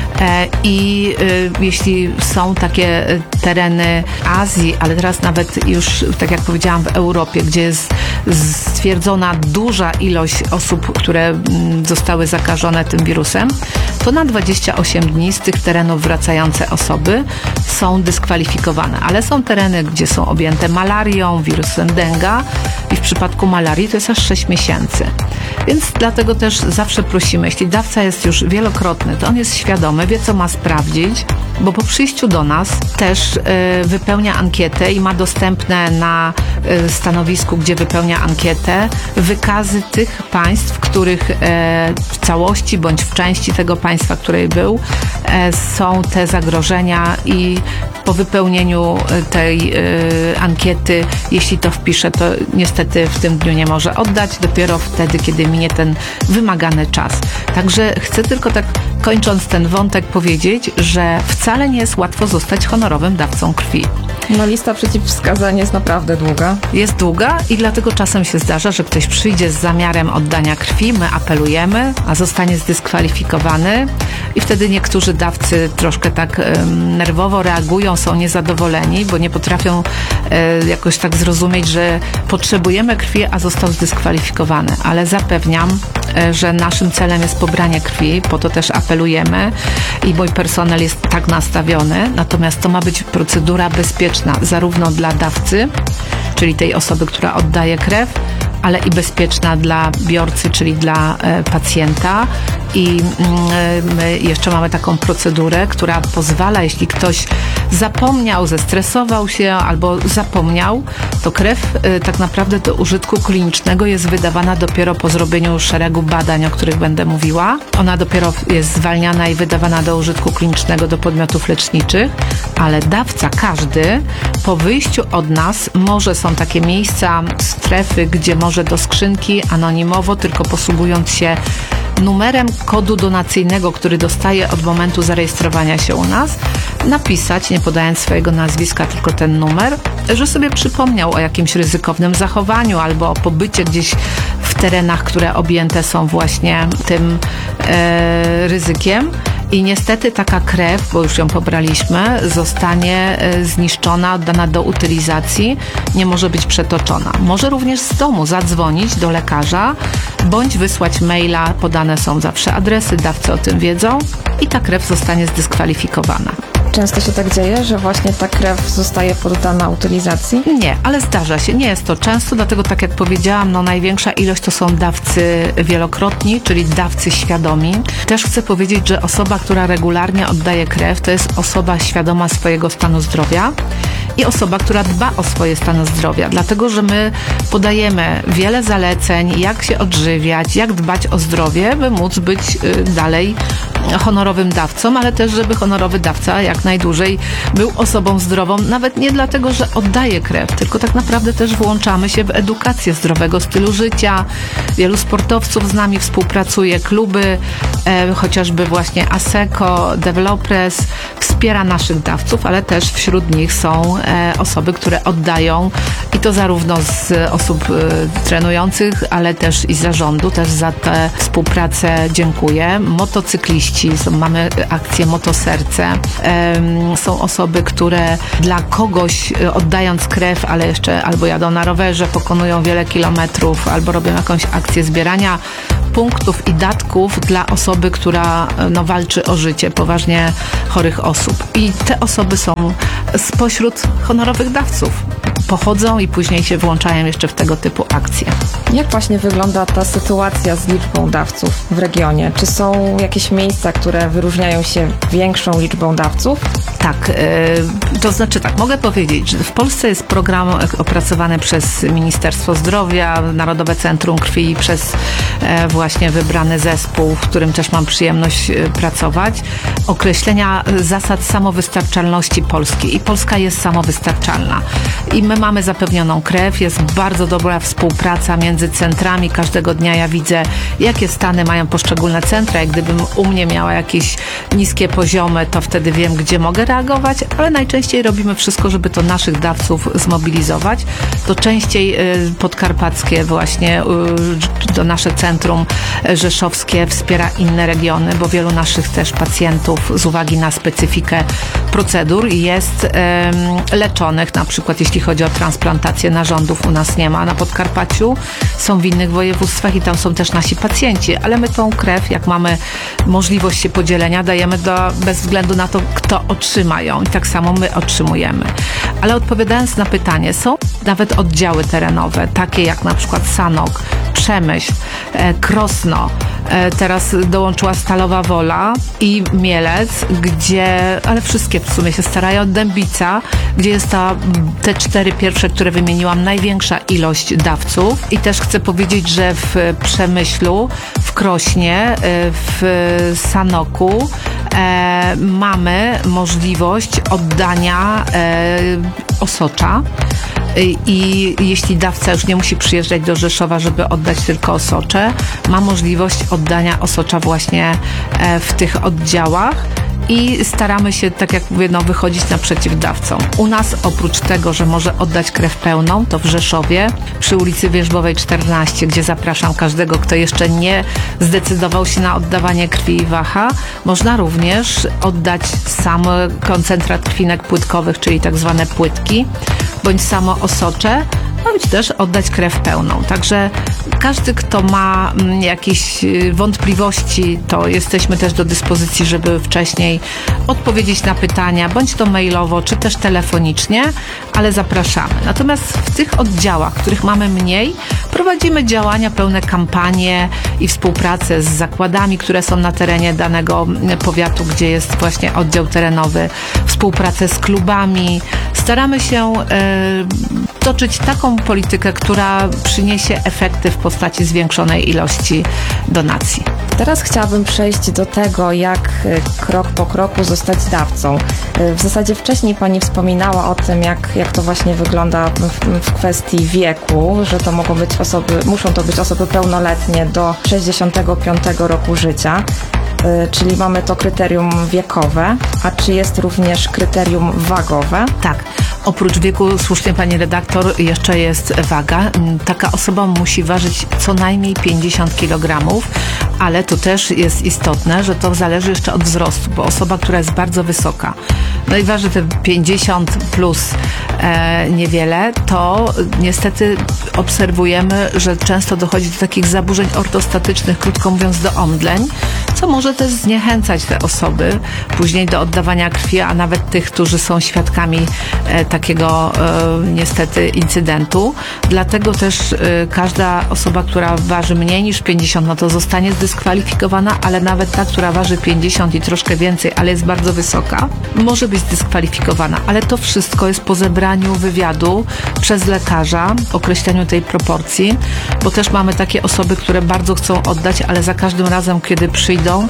I jeśli są takie tereny Azji, ale teraz nawet już, tak jak powiedziałam, w Europie, gdzie jest stwierdzona duża ilość osób, które zostały zakażone tym wirusem, to na dwadzieścia osiem dni z tych terenów wracające osoby są dyskwalifikowane. Ale są tereny, gdzie są objęte malarią, wirusem denga i w przypadku malarii to jest aż sześć miesięcy. Więc dlatego też zawsze prosimy, jeśli dawca jest już wielokrotny, to on jest świadomy, wie co ma sprawdzić, bo po przyjściu do nas też y, wypełnia ankietę i ma dostępne na y, stanowisku, gdzie wypełnia ankietę, wykazy tych państw, w których y, w całości bądź w części tego państwa, w której był, y, są te zagrożenia i po wypełnieniu tej y, ankiety, jeśli to wpisze, to niestety w tym dniu nie może oddać, dopiero wtedy, kiedy minie ten wymagany czas. Także chcę tylko tak, kończąc ten wątek, powiedzieć, że wcale nie jest łatwo zostać honorowym dawcą krwi. No lista przeciwwskazań jest naprawdę długa. Jest długa i dlatego czasem się zdarza, że ktoś przyjdzie z zamiarem oddania krwi, my apelujemy, a zostanie zdyskwalifikowany i wtedy niektórzy dawcy troszkę tak um, nerwowo reagują, są niezadowoleni, bo nie potrafią e, jakoś tak zrozumieć, że potrzebujemy krwi, a został zdyskwalifikowany. Ale zapewniam, e, że naszym celem jest pobranie krwi, po to też apelujemy i mój personel jest tak nastawiony, natomiast to ma być procedura bezpieczna zarówno dla dawcy, czyli tej osoby, która oddaje krew, ale i bezpieczna dla biorcy, czyli dla e, pacjenta. I e, my jeszcze mamy taką procedurę, która pozwala, jeśli ktoś zapomniał, zestresował się albo zapomniał, to krew e, tak naprawdę do użytku klinicznego jest wydawana dopiero po zrobieniu szeregu badań, o których będę mówiła. Ona dopiero jest zwalniana i wydawana do użytku klinicznego do podmiotów leczniczych, ale dawca każdy po wyjściu od nas może, są takie miejsca, strefy, gdzie może do skrzynki anonimowo, tylko posługując się numerem kodu donacyjnego, który dostaje od momentu zarejestrowania się u nas, napisać, nie podając swojego nazwiska, tylko ten numer, że sobie przypomniał o jakimś ryzykownym zachowaniu albo o pobycie gdzieś w terenach, które objęte są właśnie tym e, ryzykiem. I niestety taka krew, bo już ją pobraliśmy, zostanie zniszczona, oddana do utylizacji, nie może być przetoczona. Może również z domu zadzwonić do lekarza, bądź wysłać maila, podane są zawsze adresy, dawcy o tym wiedzą i ta krew zostanie zdyskwalifikowana. Często się tak dzieje, że właśnie ta krew zostaje poddana utylizacji? Nie, ale zdarza się. Nie jest to często, dlatego tak jak powiedziałam, no największa ilość to są dawcy wielokrotni, czyli dawcy świadomi. Też chcę powiedzieć, że osoba, która regularnie oddaje krew, to jest osoba świadoma swojego stanu zdrowia i osoba, która dba o swoje stan zdrowia, dlatego że my podajemy wiele zaleceń, jak się odżywiać, jak dbać o zdrowie, by móc być dalej honorowym dawcą, ale też, żeby honorowy dawca jak najdłużej był osobą zdrową, nawet nie dlatego, że oddaje krew, tylko tak naprawdę też włączamy się w edukację zdrowego stylu życia. Wielu sportowców z nami współpracuje, kluby, e, chociażby właśnie ASECO, Developers, wspiera naszych dawców, ale też wśród nich są e, osoby, które oddają i to zarówno z osób e, trenujących, ale też i z zarządu, też za tę współpracę dziękuję. Motocykliści, są, mamy akcję Motoserce, e, są osoby, które dla kogoś e, oddając krew, ale jeszcze albo jadą na rowerze, pokonują wiele kilometrów, albo robią jakąś akcję zbierania punktów i datków dla osoby, która no, walczy o życie poważnie chorych osób. I te osoby są spośród honorowych dawców. Pochodzą i później się włączają jeszcze w tego typu akcje. Jak właśnie wygląda ta sytuacja z liczbą dawców w regionie? Czy są jakieś miejsca, które wyróżniają się większą liczbą dawców? Tak, yy, to znaczy tak, mogę powiedzieć, że w Polsce jest program opracowany przez Ministerstwo Zdrowia, Narodowe Centrum Krwi i przez e, właśnie wybrany zespół, w którym też mam przyjemność e, pracować, określenia zasad samowystarczalności Polski. I Polska jest samowystarczalna. I my mamy zapewnioną krew, jest bardzo dobra współpraca między centrami. Każdego dnia ja widzę, jakie stany mają poszczególne centra. Jak gdybym u mnie miała jakieś niskie poziomy, to wtedy wiem, gdzie mogę reagować, ale najczęściej robimy wszystko, żeby to naszych dawców zmobilizować. To częściej y, podkarpackie właśnie, y, to nasze centrum rzeszowskie wspiera inne regiony, bo wielu naszych też pacjentów z uwagi na specyfikę procedur jest y, leczonych, na przykład jeśli chodzi o transplantację narządów, u nas nie ma na Podkarpaciu, są w innych województwach i tam są też nasi pacjenci, ale my tą krew, jak mamy możliwość się podzielenia, dajemy do, bez względu na to, kto otrzyma ją i tak samo my otrzymujemy. Ale odpowiadając na pytanie, są nawet oddziały terenowe, takie jak na przykład Sanok, Przemyśl, e, Krosno, e, teraz dołączyła Stalowa Wola i Mielec, gdzie, ale wszystkie w sumie się starają, Dębica, gdzie jest ta, te cztery pierwsze, które wymieniłam, największa ilość dawców. I też chcę powiedzieć, że w Przemyślu, w Krośnie, e, w Sanoku e, mamy możliwość oddania e, osocza. I jeśli dawca już nie musi przyjeżdżać do Rzeszowa, żeby oddać tylko osocze, ma możliwość oddania osocza właśnie w tych oddziałach. I staramy się, tak jak mówię, no, wychodzić naprzeciw dawcom. U nas oprócz tego, że może oddać krew pełną, to w Rzeszowie przy ulicy Wierzbowej czternaście, gdzie zapraszam każdego, kto jeszcze nie zdecydował się na oddawanie krwi i waha, można również oddać sam koncentrat krwinek płytkowych, czyli tak zwane płytki, bądź samo osocze, bądź też oddać krew pełną. Także każdy, kto ma jakieś wątpliwości, to jesteśmy też do dyspozycji, żeby wcześniej odpowiedzieć na pytania, bądź to mailowo, czy też telefonicznie, ale zapraszamy. Natomiast w tych oddziałach, których mamy mniej, prowadzimy działania, pełne kampanie i współpracę z zakładami, które są na terenie danego powiatu, gdzie jest właśnie oddział terenowy, współpracę z klubami. Staramy się y, toczyć taką politykę, która przyniesie efekty w postaci zwiększonej ilości donacji. Teraz chciałabym przejść do tego, jak krok po kroku zostać dawcą. W zasadzie wcześniej Pani wspominała o tym, jak, jak to właśnie wygląda w, w kwestii wieku, że to mogą być osoby, muszą to być osoby pełnoletnie do sześćdziesiątego piątego roku życia, czyli mamy to kryterium wiekowe, a czy jest również kryterium wagowe? Tak. Oprócz wieku, słusznie pani redaktor, jeszcze jest waga. Taka osoba musi ważyć co najmniej pięćdziesiąt kilogramów, ale tu też jest istotne, że to zależy jeszcze od wzrostu, bo osoba, która jest bardzo wysoka, no i waży te pięćdziesiąt plus e, niewiele, to niestety obserwujemy, że często dochodzi do takich zaburzeń ortostatycznych, krótko mówiąc do omdleń, co może też zniechęcać te osoby później do oddawania krwi, a nawet tych, którzy są świadkami e, takiego e, niestety incydentu. Dlatego też e, każda osoba, która waży mniej niż pięćdziesiąt, no to zostanie zdyskwalifikowana, ale nawet ta, która waży pięćdziesiąt i troszkę więcej, ale jest bardzo wysoka, może być zdyskwalifikowana. Ale to wszystko jest po zebraniu wywiadu przez lekarza, określeniu tej proporcji, bo też mamy takie osoby, które bardzo chcą oddać, ale za każdym razem, kiedy przyjdą,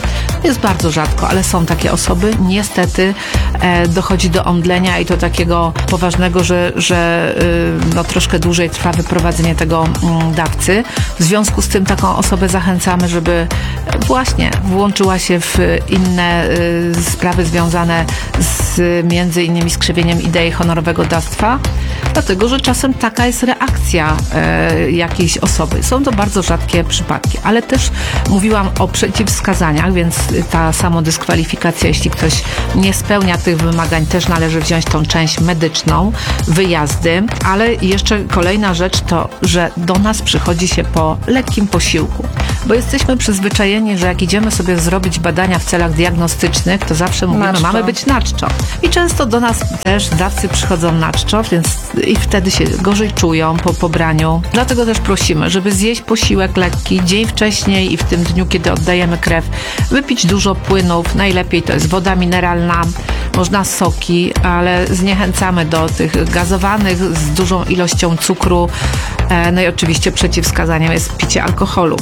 Jest bardzo rzadko, ale są takie osoby. Niestety e, dochodzi do omdlenia i to takiego poważnego, że, że y, no, troszkę dłużej trwa wyprowadzenie tego mm, dawcy. W związku z tym taką osobę zachęcamy, żeby właśnie włączyła się w inne y, sprawy związane z między innymi skrzywieniem idei honorowego dawstwa, dlatego, że czasem taka jest reakcja e, jakiejś osoby. Są to bardzo rzadkie przypadki, ale też mówiłam o przeciwwskazaniach, więc ta samodyskwalifikacja, jeśli ktoś nie spełnia tych wymagań, też należy wziąć tą część medyczną, wyjazdy, ale jeszcze kolejna rzecz to, że do nas przychodzi się po lekkim posiłku, bo jesteśmy przyzwyczajeni, że jak idziemy sobie zrobić badania w celach diagnostycznych, to zawsze mówimy, Na czczo. mamy być na czczo. I często do nas też dawcy przychodzą na czczo, więc i wtedy się gorzej czują po pobraniu. Dlatego też prosimy, żeby zjeść posiłek lekki dzień wcześniej i w tym dniu, kiedy oddajemy krew, wypić dużo płynów, najlepiej to jest woda mineralna, można soki, ale zniechęcamy do tych gazowanych z dużą ilością cukru, no i oczywiście przeciwwskazaniem jest picie alkoholu.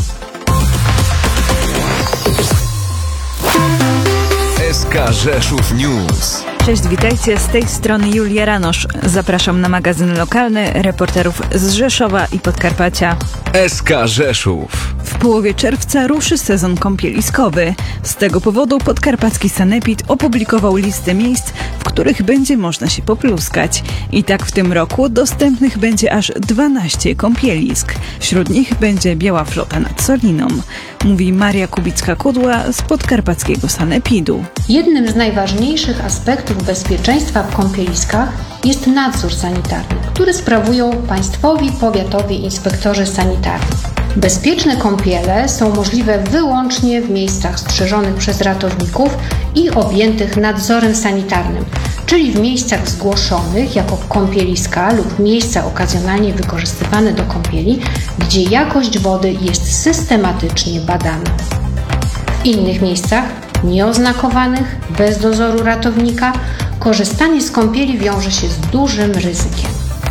S K Rzeszów News. Cześć, witajcie, z tej strony Julia Ranosz. Zapraszam na magazyn lokalny reporterów z Rzeszowa i Podkarpacia. S K Rzeszów. W połowie czerwca ruszy sezon kąpieliskowy. Z tego powodu podkarpacki sanepid opublikował listę miejsc, w których będzie można się popluskać. I tak w tym roku dostępnych będzie aż dwanaście kąpielisk. Wśród nich będzie Biała Flota nad Soliną. Mówi Maria Kubicka-Kudła z podkarpackiego sanepidu. Jednym z najważniejszych aspektów bezpieczeństwa w kąpieliskach jest nadzór sanitarny, który sprawują państwowi powiatowi inspektorzy sanitarni. Bezpieczne kąpiele są możliwe wyłącznie w miejscach strzeżonych przez ratowników i objętych nadzorem sanitarnym, czyli w miejscach zgłoszonych jako kąpieliska lub miejsca okazjonalnie wykorzystywane do kąpieli, gdzie jakość wody jest systematycznie badana. W innych miejscach, nieoznakowanych, bez dozoru ratownika, korzystanie z kąpieli wiąże się z dużym ryzykiem.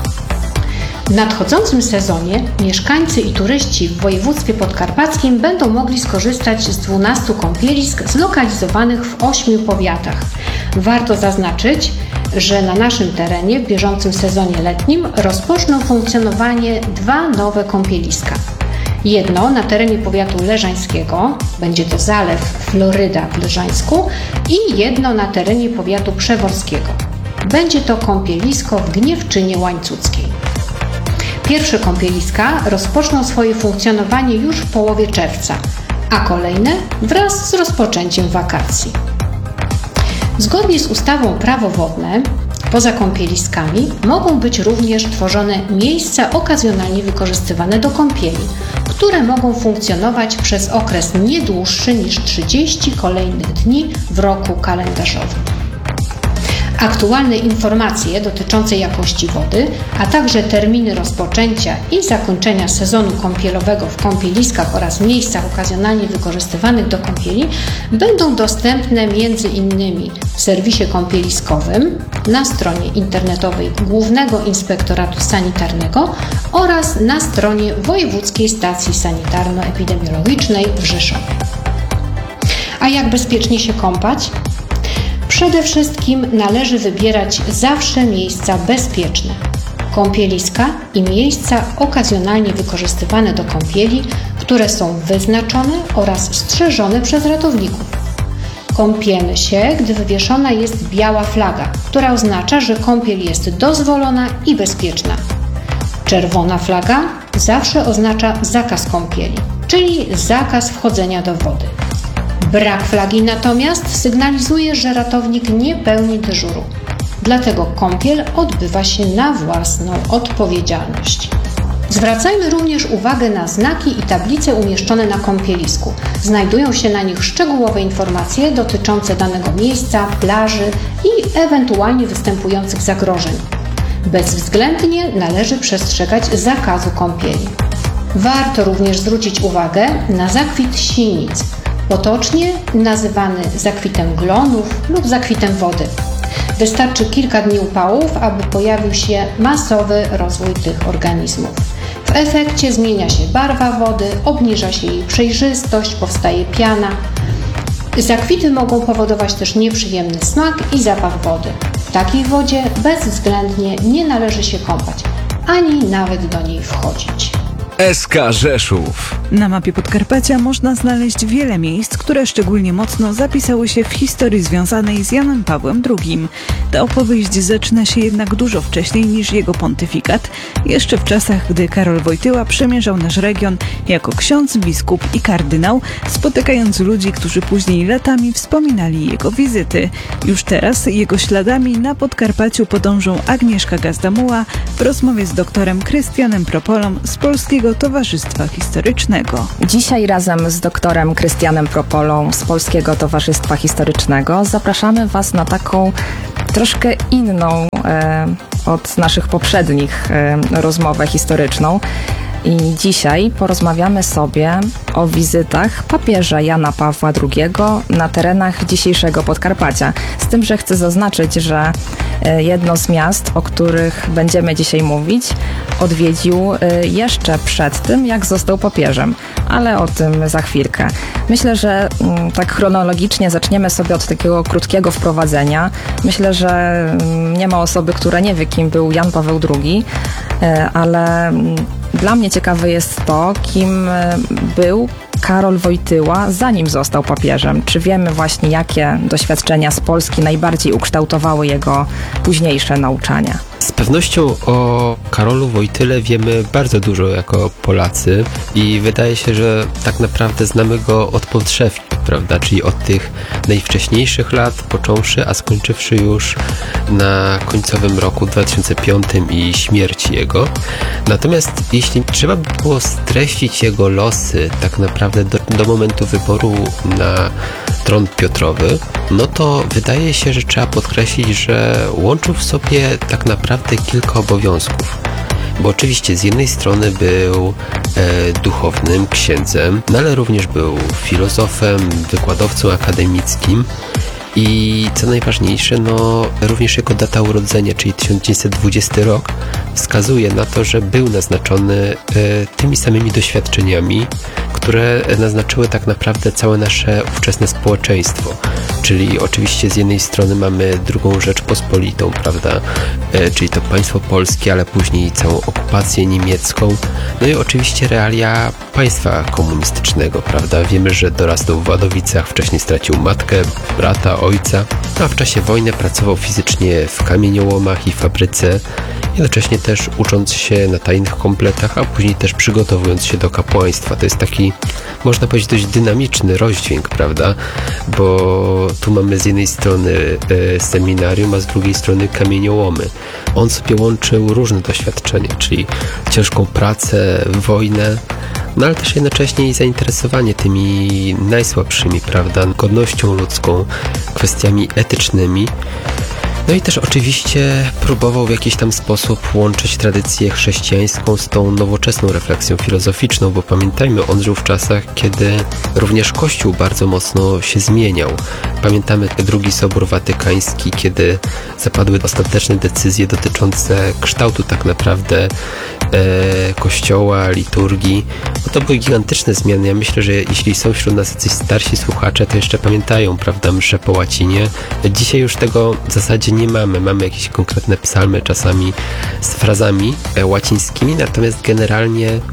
W nadchodzącym sezonie mieszkańcy i turyści w województwie podkarpackim będą mogli skorzystać z dwunastu kąpielisk zlokalizowanych w ośmiu powiatach. Warto zaznaczyć, że na naszym terenie w bieżącym sezonie letnim rozpoczną funkcjonowanie dwa nowe kąpieliska. Jedno na terenie powiatu leżańskiego, będzie to Zalew Floryda w Leżańsku, i jedno na terenie powiatu przeworskiego. Będzie to kąpielisko w Gniewczynie Łańcuckiej. Pierwsze kąpieliska rozpoczną swoje funkcjonowanie już w połowie czerwca, a kolejne wraz z rozpoczęciem wakacji. Zgodnie z ustawą Prawo wodne, poza kąpieliskami mogą być również tworzone miejsca okazjonalnie wykorzystywane do kąpieli, które mogą funkcjonować przez okres nie dłuższy niż trzydzieści kolejnych dni w roku kalendarzowym. Aktualne informacje dotyczące jakości wody, a także terminy rozpoczęcia i zakończenia sezonu kąpielowego w kąpieliskach oraz miejscach okazjonalnie wykorzystywanych do kąpieli będą dostępne między innymi w serwisie kąpieliskowym, na stronie internetowej Głównego Inspektoratu Sanitarnego oraz na stronie Wojewódzkiej Stacji Sanitarno-Epidemiologicznej w Rzeszowie. A jak bezpiecznie się kąpać? Przede wszystkim należy wybierać zawsze miejsca bezpieczne, kąpieliska i miejsca okazjonalnie wykorzystywane do kąpieli, które są wyznaczone oraz strzeżone przez ratowników. Kąpiemy się, gdy wywieszona jest biała flaga, która oznacza, że kąpiel jest dozwolona i bezpieczna. Czerwona flaga zawsze oznacza zakaz kąpieli, czyli zakaz wchodzenia do wody. Brak flagi natomiast sygnalizuje, że ratownik nie pełni dyżuru. Dlatego kąpiel odbywa się na własną odpowiedzialność. Zwracajmy również uwagę na znaki i tablice umieszczone na kąpielisku. Znajdują się na nich szczegółowe informacje dotyczące danego miejsca, plaży i ewentualnie występujących zagrożeń. Bezwzględnie należy przestrzegać zakazu kąpieli. Warto również zwrócić uwagę na zakwit sinic, potocznie nazywany zakwitem glonów lub zakwitem wody. Wystarczy kilka dni upałów, aby pojawił się masowy rozwój tych organizmów. W efekcie zmienia się barwa wody, obniża się jej przejrzystość, powstaje piana. Zakwity mogą powodować też nieprzyjemny smak i zapach wody. W takiej wodzie bezwzględnie nie należy się kąpać, ani nawet do niej wchodzić. S K Rzeszów. Na mapie Podkarpacia można znaleźć wiele miejsc, które szczególnie mocno zapisały się w historii związanej z Janem Pawłem drugim. Ta opowieść zaczyna się jednak dużo wcześniej niż jego pontyfikat, jeszcze w czasach, gdy Karol Wojtyła przemierzał nasz region jako ksiądz, biskup i kardynał, spotykając ludzi, którzy później latami wspominali jego wizyty. Już teraz jego śladami na Podkarpaciu podążą Agnieszka Gazdamuła w rozmowie z doktorem Krystianem Propolą z Polskiego Towarzystwa Historycznego. Dzisiaj razem z doktorem Krystianem Propolą z Polskiego Towarzystwa Historycznego zapraszamy Was na taką troszkę inną e, od naszych poprzednich e, rozmowę historyczną. I dzisiaj porozmawiamy sobie o wizytach papieża Jana Pawła drugiego na terenach dzisiejszego Podkarpacia. Z tym, że chcę zaznaczyć, że jedno z miast, o których będziemy dzisiaj mówić, odwiedził jeszcze przed tym, jak został papieżem, ale o tym za chwilkę. Myślę, że tak chronologicznie zaczniemy sobie od takiego krótkiego wprowadzenia. Myślę, że nie ma osoby, która nie wie, kim był Jan Paweł drugi, ale dla mnie ciekawe jest to, kim był Karol Wojtyła, zanim został papieżem. Czy wiemy właśnie, jakie doświadczenia z Polski najbardziej ukształtowały jego późniejsze nauczania? Z pewnością o Karolu Wojtyle wiemy bardzo dużo jako Polacy i wydaje się, że tak naprawdę znamy go od podszewki, prawda, czyli od tych najwcześniejszych lat począwszy, a skończywszy już na końcowym roku dwa tysiące piątym i śmierci jego. Natomiast jeśli trzeba by było streścić jego losy tak naprawdę do, do momentu wyboru na tron Piotrowy, no to wydaje się, że trzeba podkreślić, że łączył w sobie tak naprawdę kilka obowiązków. Bo oczywiście z jednej strony był e, duchownym, księdzem, no ale również był filozofem, wykładowcą akademickim i co najważniejsze, no również jego data urodzenia, czyli tysiąc dziewięćset dwudziesty rok, wskazuje na to, że był naznaczony e, tymi samymi doświadczeniami, które naznaczyły tak naprawdę całe nasze ówczesne społeczeństwo. Czyli oczywiście z jednej strony mamy drugą Rzeczpospolitą, prawda, e, czyli to państwo polskie, ale później całą okupację niemiecką, no i oczywiście realia państwa komunistycznego, prawda. Wiemy, że dorastał w Ładowicach, wcześniej stracił matkę, brata, ojca, a w czasie wojny pracował fizycznie w kamieniołomach i fabryce, jednocześnie też ucząc się na tajnych kompletach, a później też przygotowując się do kapłaństwa. To jest taki, można powiedzieć, dość dynamiczny rozdźwięk, prawda, bo tu mamy z jednej strony e, seminarium, a z drugiej strony kamieniołomy. On sobie łączył różne doświadczenia, czyli ciężką pracę, wojnę, no ale też jednocześnie i zainteresowanie tymi najsłabszymi, prawda, godnością ludzką, kwestiami etycznymi. No i też oczywiście próbował w jakiś tam sposób łączyć tradycję chrześcijańską z tą nowoczesną refleksją filozoficzną, bo pamiętajmy, on żył w czasach, kiedy również Kościół bardzo mocno się zmieniał. Pamiętamy drugi Sobór Watykański, kiedy zapadły ostateczne decyzje dotyczące kształtu tak naprawdę e, Kościoła, liturgii. No to były gigantyczne zmiany. Ja myślę, że jeśli są wśród nas jacyś starsi słuchacze, to jeszcze pamiętają, prawda, msze po łacinie. Dzisiaj już tego w zasadzie nie mamy. Mamy jakieś konkretne psalmy, czasami z frazami e, łacińskimi, natomiast generalnie e,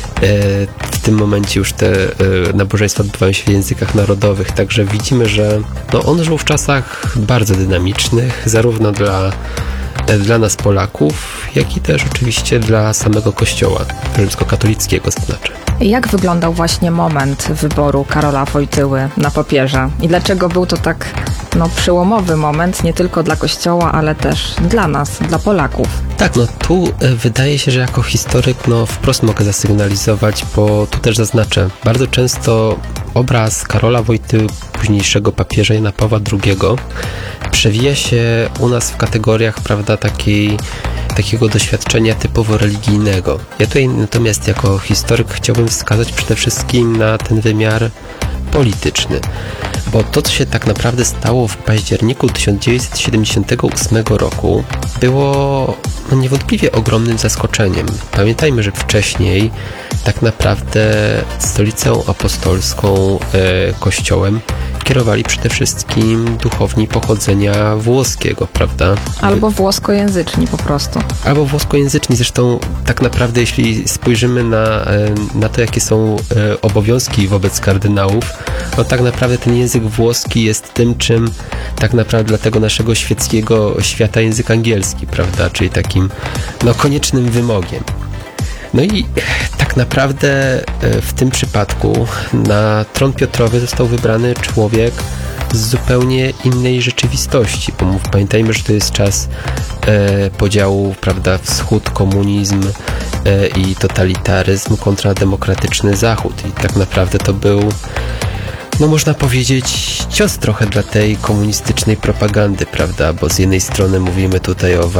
w tym momencie już te e, nabożeństwa odbywają się w językach narodowych, także widzimy, że no, on żył w czasach bardzo dynamicznych, zarówno dla dla nas Polaków, jak i też oczywiście dla samego Kościoła rzymskokatolickiego, to znaczy. Jak wyglądał właśnie moment wyboru Karola Wojtyły na papieża i dlaczego był to tak no, przełomowy moment nie tylko dla Kościoła, ale też dla nas, dla Polaków? Tak, no tu e, wydaje się, że jako historyk no wprost mogę zasygnalizować, bo tu też zaznaczę, bardzo często obraz Karola Wojtyły, późniejszego papieża Jana Pawła drugiego, przewija się u nas w kategoriach, prawda, takiej, takiego doświadczenia typowo religijnego. Ja tutaj natomiast jako historyk chciałbym wskazać przede wszystkim na ten wymiar polityczny, bo to, co się tak naprawdę stało w październiku tysiąc dziewięćset siedemdziesiątego ósmego roku, było no, niewątpliwie ogromnym zaskoczeniem. Pamiętajmy, że wcześniej tak naprawdę stolicą apostolską e, kościołem kierowali przede wszystkim duchowni pochodzenia włoskiego, prawda? Albo włoskojęzyczni po prostu. Albo włoskojęzyczni. Zresztą tak naprawdę, jeśli spojrzymy na, na to, jakie są obowiązki wobec kardynałów, no tak naprawdę ten język włoski jest tym, czym tak naprawdę dla tego naszego świeckiego świata język angielski, prawda? Czyli takim no, koniecznym wymogiem. No i tak naprawdę w tym przypadku na tron Piotrowy został wybrany człowiek z zupełnie innej rzeczywistości, bo mów, pamiętajmy, że to jest czas e, podziału, prawda, wschód, komunizm e, i totalitaryzm kontra demokratyczny Zachód i tak naprawdę to był, no można powiedzieć, cios trochę dla tej komunistycznej propagandy, prawda, bo z jednej strony mówimy tutaj o